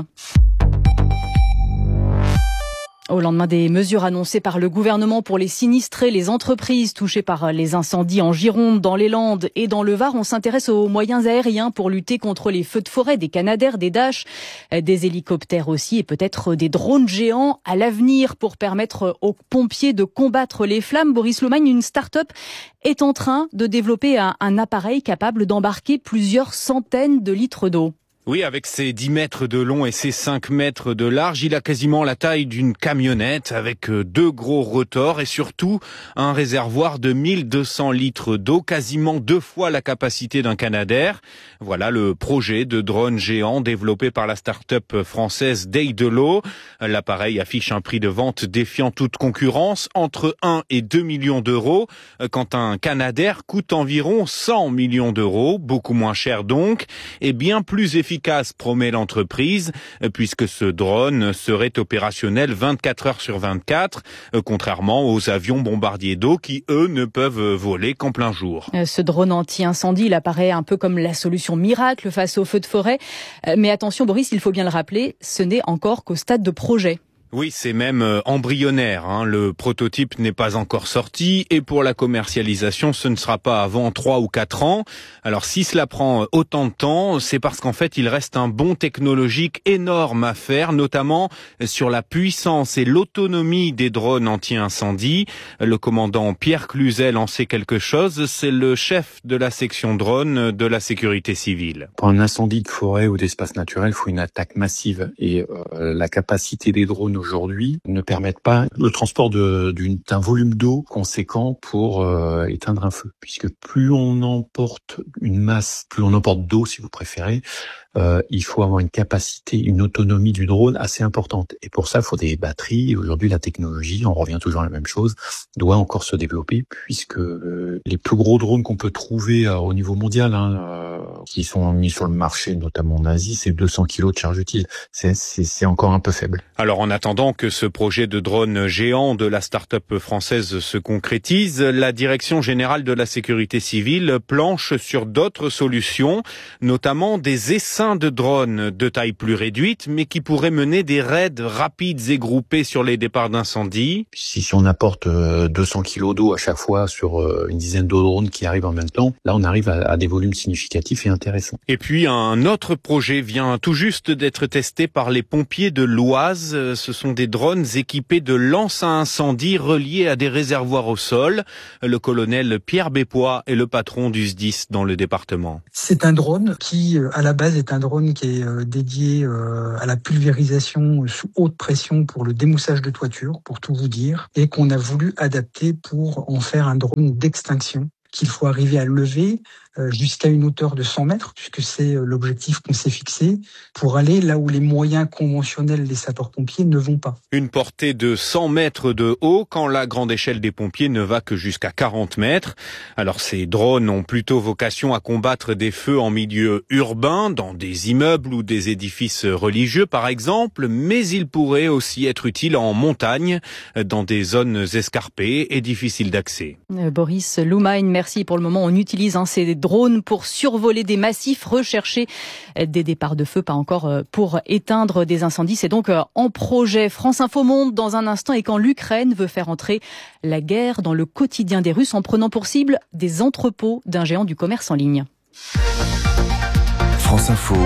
Au lendemain des mesures annoncées par le gouvernement pour les sinistrés, les entreprises touchées par les incendies en Gironde, dans les Landes et dans le Var, on s'intéresse aux moyens aériens pour lutter contre les feux de forêt, des Canadair, des Dash, des hélicoptères aussi et peut-être des drones géants à l'avenir pour permettre aux pompiers de combattre les flammes. Boris Lomagne, une start-up est en train de développer un appareil capable d'embarquer plusieurs centaines de litres d'eau. Oui, avec ses 10 mètres de long et ses 5 mètres de large, il a quasiment la taille d'une camionnette avec 2 gros rotors et surtout un réservoir de 1200 litres d'eau, quasiment 2 fois la capacité d'un Canadair. Voilà le projet de drone géant développé par la start-up française Day de l'eau. L'appareil affiche un prix de vente défiant toute concurrence, entre 1 et 2 millions d'euros, quand un Canadair coûte environ 100 millions d'euros, beaucoup moins cher donc, et bien plus efficace, promet l'entreprise, puisque ce drone serait opérationnel 24 heures sur 24, contrairement aux avions bombardiers d'eau qui, eux, ne peuvent voler qu'en plein jour. Ce drone anti-incendie, il apparaît un peu comme la solution miracle face aux feux de forêt. Mais attention, Boris, il faut bien le rappeler, ce n'est encore qu'au stade de projet. Oui, c'est même embryonnaire. Le prototype n'est pas encore sorti et pour la commercialisation, ce ne sera pas avant 3 ou 4 ans. Alors si cela prend autant de temps, c'est parce qu'en fait, il reste un bond technologique énorme à faire, notamment sur la puissance et l'autonomie des drones anti-incendie. Le commandant Pierre Cluzel en sait quelque chose. C'est le chef de la section drone de la sécurité civile. Pour un incendie de forêt ou d'espace naturel, il faut une attaque massive et la capacité des drones aujourd'hui ne permettent pas le transport d'un volume d'eau conséquent pour éteindre un feu. Puisque plus on emporte une masse, plus on emporte d'eau si vous préférez, il faut avoir une capacité, une autonomie du drone assez importante. Et pour ça, il faut des batteries. Et aujourd'hui, la technologie, on revient toujours à la même chose, doit encore se développer puisque les plus gros drones qu'on peut trouver au niveau mondial, qui sont mis sur le marché, notamment en Asie, c'est 200 kilos de charge utile. C'est encore un peu faible. Alors en attendant que ce projet de drone géant de la start-up française se concrétise, la Direction générale de la sécurité civile planche sur d'autres solutions, notamment des essaims de drones de taille plus réduite, mais qui pourraient mener des raids rapides et groupés sur les départs d'incendie. Si on apporte 200 kilos d'eau à chaque fois sur une dizaine de drones qui arrivent en même temps, là on arrive à des volumes significatifs et intéressants. Et puis un autre projet vient tout juste d'être testé par les pompiers de l'Oise. Ce sont des drones équipés de lances à incendie reliés à des réservoirs au sol. Le colonel Pierre Bépois est le patron du SDIS dans le département. C'est un drone qui, à la base, est un drone qui est dédié à la pulvérisation sous haute pression pour le démoussage de toiture, pour tout vous dire, et qu'on a voulu adapter pour en faire un drone d'extinction qu'il faut arriver à lever jusqu'à une hauteur de 100 mètres, puisque c'est l'objectif qu'on s'est fixé, pour aller là où les moyens conventionnels des sapeurs-pompiers ne vont pas. Une portée de 100 mètres de haut, quand la grande échelle des pompiers ne va que jusqu'à 40 mètres. Alors ces drones ont plutôt vocation à combattre des feux en milieu urbain, dans des immeubles ou des édifices religieux par exemple, mais ils pourraient aussi être utiles en montagne, dans des zones escarpées et difficiles d'accès. Boris Loumagne, merci. Pour le moment, on utilise ces drones pour survoler des massifs, rechercher des départs de feu, pas encore pour éteindre des incendies. C'est donc en projet. France Info Monde dans un instant, et quand l'Ukraine veut faire entrer la guerre dans le quotidien des Russes en prenant pour cible des entrepôts d'un géant du commerce en ligne. France Info.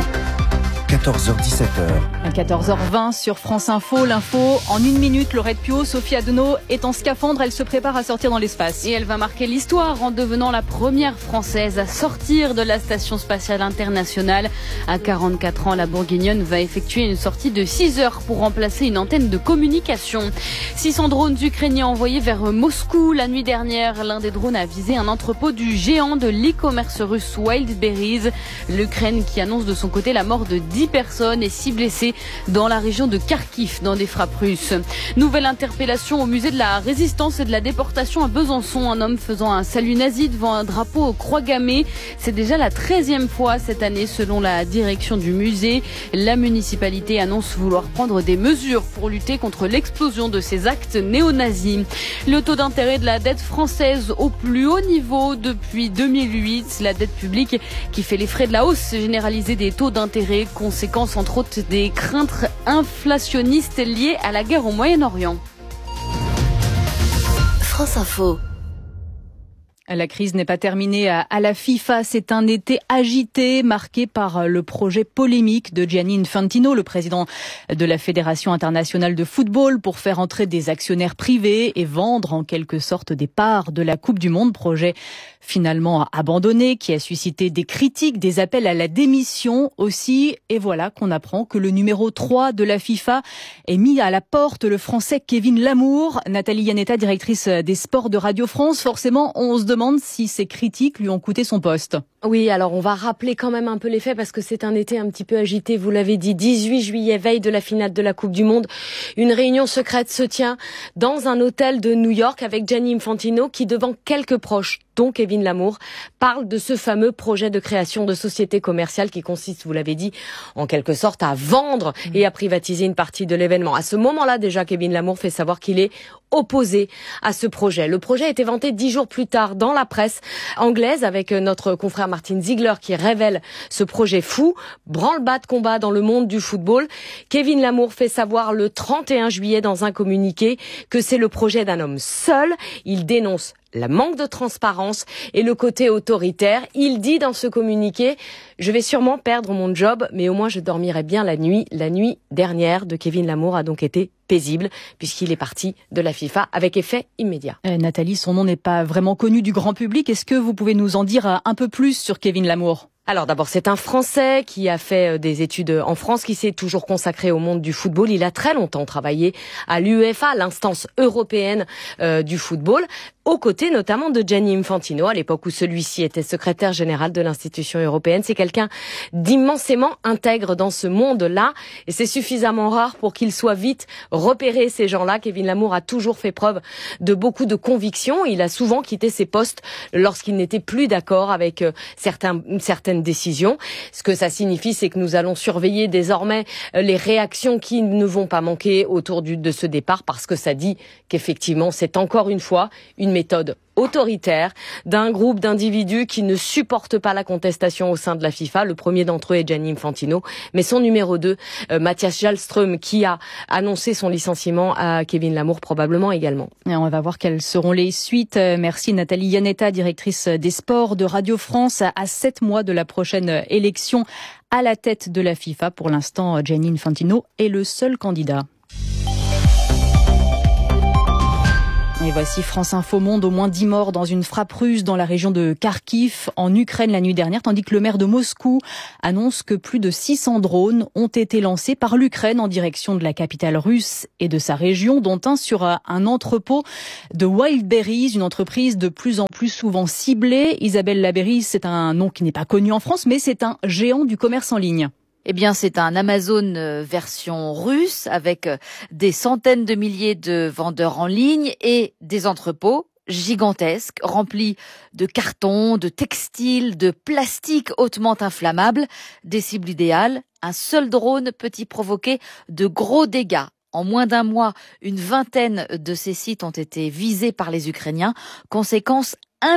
14h-17h. 14h20 sur France Info. L'info en 1 minute. Laurette Piot, Sophie Adenau est en scaphandre. Elle se prépare à sortir dans l'espace. Et elle va marquer l'histoire en devenant la première Française à sortir de la Station Spatiale Internationale. À 44 ans, la Bourguignonne va effectuer une sortie de 6 heures pour remplacer une antenne de communication. 600 drones ukrainiens envoyés vers Moscou la nuit dernière. L'un des drones a visé un entrepôt du géant de l'e-commerce russe Wildberries. L'Ukraine qui annonce de son côté la mort de 10 personnes et 6 blessés dans la région de Kharkiv dans des frappes russes. Nouvelle interpellation au musée de la Résistance et de la déportation à Besançon. Un homme faisant un salut nazi devant un drapeau croix gammée. C'est déjà la 13e fois cette année selon la direction du musée. La municipalité annonce vouloir prendre des mesures pour lutter contre l'explosion de ces actes néo-nazis. Le taux d'intérêt de la dette française au plus haut niveau depuis 2008. La dette publique qui fait les frais de la hausse généralisée des taux d'intérêt, conséquence entre autres des craintes inflationnistes liées à la guerre au Moyen-Orient. France Info. La crise n'est pas terminée à la FIFA. C'est un été agité, marqué par le projet polémique de Gianni Infantino, le président de la Fédération internationale de football, pour faire entrer des actionnaires privés et vendre en quelque sorte des parts de la Coupe du Monde. Projet finalement abandonné, qui a suscité des critiques, des appels à la démission aussi. Et voilà qu'on apprend que le numéro 3 de la FIFA est mis à la porte, le Français Kevin Lamour. Nathalie Yanetta, directrice des sports de Radio France. Forcément, on se demande si ces critiques lui ont coûté son poste. Oui, alors on va rappeler quand même un peu les faits parce que c'est un été un petit peu agité, vous l'avez dit. 18 juillet, veille de la finale de la Coupe du Monde. Une réunion secrète se tient dans un hôtel de New York avec Gianni Infantino qui, devant quelques proches, dont Kevin Lamour parle de ce fameux projet de création de société commerciale qui consiste, vous l'avez dit, en quelque sorte à vendre et à privatiser une partie de l'événement. À ce moment-là, déjà, Kevin Lamour fait savoir qu'il est opposé à ce projet. Le projet a été vanté 10 jours plus tard dans la presse anglaise avec notre confrère Martin Ziegler qui révèle ce projet fou, branle-bas de combat dans le monde du football. Kevin Lamour fait savoir le 31 juillet dans un communiqué que c'est le projet d'un homme seul. Il dénonce la manque de transparence et le côté autoritaire. Il dit dans ce communiqué « Je vais sûrement perdre mon job, mais au moins je dormirai bien la nuit. » La nuit dernière de Kevin Lamour a donc été paisible puisqu'il est parti de la FIFA avec effet immédiat. Nathalie, son nom n'est pas vraiment connu du grand public. Est-ce que vous pouvez nous en dire un peu plus sur Kevin Lamour ? Alors d'abord, c'est un Français qui a fait des études en France, qui s'est toujours consacré au monde du football. Il a très longtemps travaillé à l'UEFA, l'instance européenne du football, aux côtés notamment de Gianni Infantino, à l'époque où celui-ci était secrétaire général de l'institution européenne. C'est quelqu'un d'immensément intègre dans ce monde-là, et c'est suffisamment rare pour qu'il soit vite repéré, ces gens-là. Kevin Lamour a toujours fait preuve de beaucoup de conviction. Il a souvent quitté ses postes lorsqu'il n'était plus d'accord avec certaines décisions. Ce que ça signifie, c'est que nous allons surveiller désormais les réactions qui ne vont pas manquer autour de ce départ, parce que ça dit qu'effectivement, c'est encore une fois une méthode autoritaire d'un groupe d'individus qui ne supportent pas la contestation au sein de la FIFA. Le premier d'entre eux est Gianni Infantino, mais son numéro 2, Mathias Jalström, qui a annoncé son licenciement à Kevin Lamour probablement également. Et on va voir quelles seront les suites. Merci Nathalie Yanetta, directrice des sports de Radio France, à 7 mois de la prochaine élection à la tête de la FIFA. Pour l'instant, Gianni Infantino est le seul candidat. Et voici France Info Monde, au moins 10 morts dans une frappe russe dans la région de Kharkiv, en Ukraine la nuit dernière, tandis que le maire de Moscou annonce que plus de 600 drones ont été lancés par l'Ukraine en direction de la capitale russe et de sa région, dont un sur un entrepôt de Wildberries, une entreprise de plus en plus souvent ciblée. Isabelle Labéry, c'est un nom qui n'est pas connu en France, mais c'est un géant du commerce en ligne. Eh bien, c'est un Amazon version russe avec des centaines de milliers de vendeurs en ligne et des entrepôts gigantesques remplis de cartons, de textiles, de plastique hautement inflammable. Des cibles idéales, un seul drone peut y provoquer de gros dégâts. En moins d'un mois, une vingtaine de ces sites ont été visés par les Ukrainiens. Conséquence, 1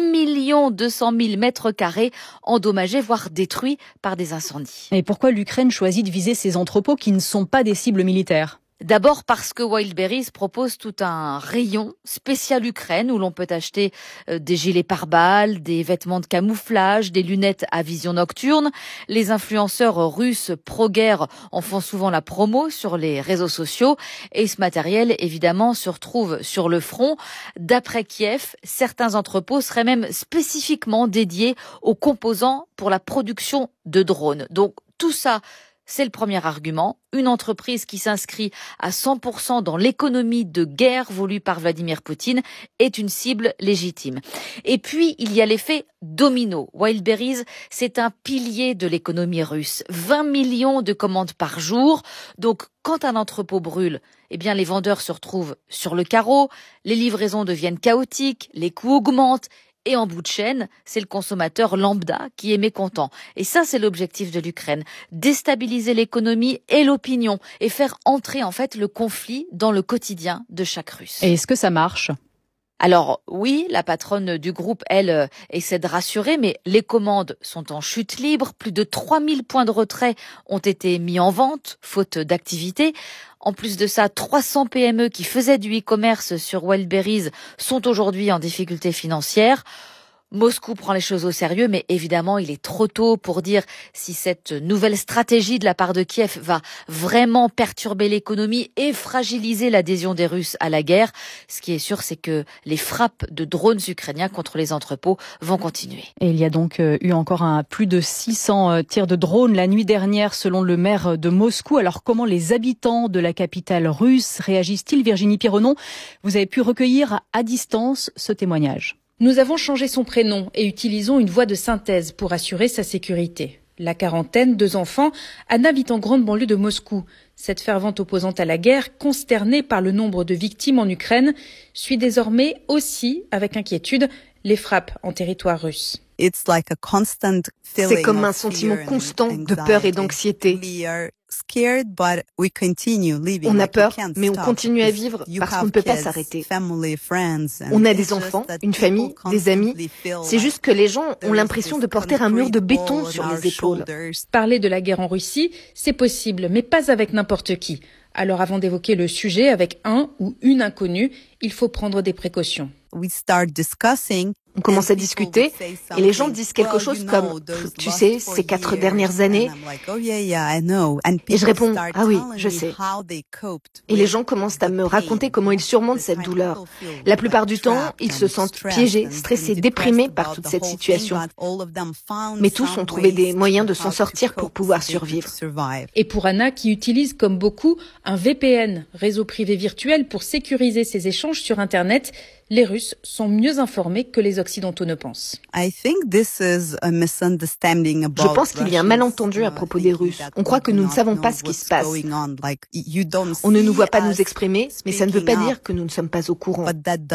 200 000 mètres carrés endommagés, voire détruits par des incendies. Et pourquoi l'Ukraine choisit de viser ces entrepôts qui ne sont pas des cibles militaires ? D'abord parce que Wildberries propose tout un rayon spécial Ukraine où l'on peut acheter des gilets pare-balles, des vêtements de camouflage, des lunettes à vision nocturne. Les influenceurs russes pro-guerre en font souvent la promo sur les réseaux sociaux et ce matériel, évidemment, se retrouve sur le front. D'après Kiev, certains entrepôts seraient même spécifiquement dédiés aux composants pour la production de drones. Donc tout ça, c'est le premier argument. Une entreprise qui s'inscrit à 100% dans l'économie de guerre voulue par Vladimir Poutine est une cible légitime. Et puis, il y a l'effet domino. Wildberries, c'est un pilier de l'économie russe. 20 millions de commandes par jour. Donc, quand un entrepôt brûle, eh bien, les vendeurs se retrouvent sur le carreau, les livraisons deviennent chaotiques, les coûts augmentent. Et en bout de chaîne, c'est le consommateur lambda qui est mécontent. Et ça, c'est l'objectif de l'Ukraine. Déstabiliser l'économie et l'opinion et faire entrer, en fait, le conflit dans le quotidien de chaque Russe. Et est-ce que ça marche ? Alors oui, la patronne du groupe, elle, essaie de rassurer, mais les commandes sont en chute libre. Plus de 3000 points de retrait ont été mis en vente, faute d'activité. En plus de ça, 300 PME qui faisaient du e-commerce sur Wildberries sont aujourd'hui en difficulté financière. Moscou prend les choses au sérieux, mais évidemment, il est trop tôt pour dire si cette nouvelle stratégie de la part de Kiev va vraiment perturber l'économie et fragiliser l'adhésion des Russes à la guerre. Ce qui est sûr, c'est que les frappes de drones ukrainiens contre les entrepôts vont continuer. Et il y a donc eu encore plus de 600 tirs de drones la nuit dernière, selon le maire de Moscou. Alors, comment les habitants de la capitale russe réagissent-ils ? Virginie Pironneau, vous avez pu recueillir à distance ce témoignage. Nous avons changé son prénom et utilisons une voix de synthèse pour assurer sa sécurité. La quarantaine, 2 enfants, Anna vit en grande banlieue de Moscou. Cette fervente opposante à la guerre, consternée par le nombre de victimes en Ukraine, suit désormais aussi, avec inquiétude, les frappes en territoire russe. C'est comme un sentiment constant de peur et d'anxiété. On a peur, mais on continue à vivre parce qu'on ne peut pas s'arrêter. On a des enfants, une famille, des amis. C'est juste que les gens ont l'impression de porter un mur de béton sur les épaules. Parler de la guerre en Russie, c'est possible, mais pas avec n'importe qui. Alors avant d'évoquer le sujet avec un ou une inconnue, il faut prendre des précautions. On commence à discuter et les gens disent quelque chose comme « Tu sais, ces 4 dernières années… » Et je réponds « Ah oui, je sais. » Et les gens commencent à me raconter comment ils surmontent cette douleur. La plupart du temps, ils se sentent piégés, stressés, déprimés par toute cette situation. Mais tous ont trouvé des moyens de s'en sortir pour pouvoir survivre. Et pour Anna, qui utilise comme beaucoup un VPN, réseau privé virtuel, pour sécuriser ses échanges sur Internet, les Russes sont mieux informés que les Occidentaux ne pensent. Je pense qu'il y a un malentendu à propos des Russes. On croit que nous ne savons pas ce qui se passe. On ne nous voit pas nous exprimer, mais ça ne veut pas dire que nous ne sommes pas au courant.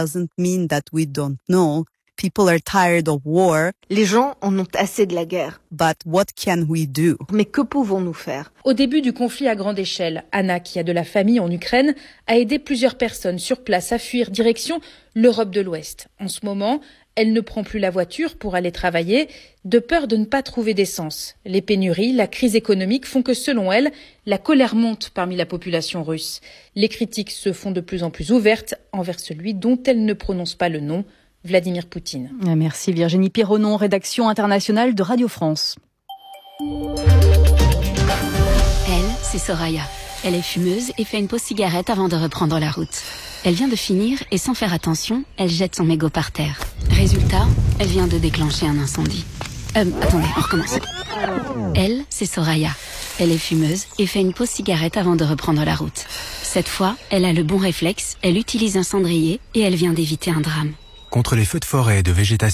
Les gens en ont assez de la guerre. Mais que pouvons-nous faire? Au début du conflit à grande échelle, Anna, qui a de la famille en Ukraine, a aidé plusieurs personnes sur place à fuir direction l'Europe de l'Ouest. En ce moment, elle ne prend plus la voiture pour aller travailler, de peur de ne pas trouver d'essence. Les pénuries, la crise économique font que, selon elle, la colère monte parmi la population russe. Les critiques se font de plus en plus ouvertes envers celui dont elle ne prononce pas le nom, Vladimir Poutine. Merci Virginie Pironnon, rédaction internationale de Radio France. Elle, c'est Soraya. Elle est fumeuse et fait une pause cigarette avant de reprendre la route. Elle vient de finir et sans faire attention, elle jette son mégot par terre. Résultat, elle vient de déclencher un incendie. Attendez, on recommence. Elle, c'est Soraya. Elle est fumeuse et fait une pause cigarette avant de reprendre la route. Cette fois, elle a le bon réflexe, elle utilise un cendrier et elle vient d'éviter un drame. Contre les feux de forêt et de végétation,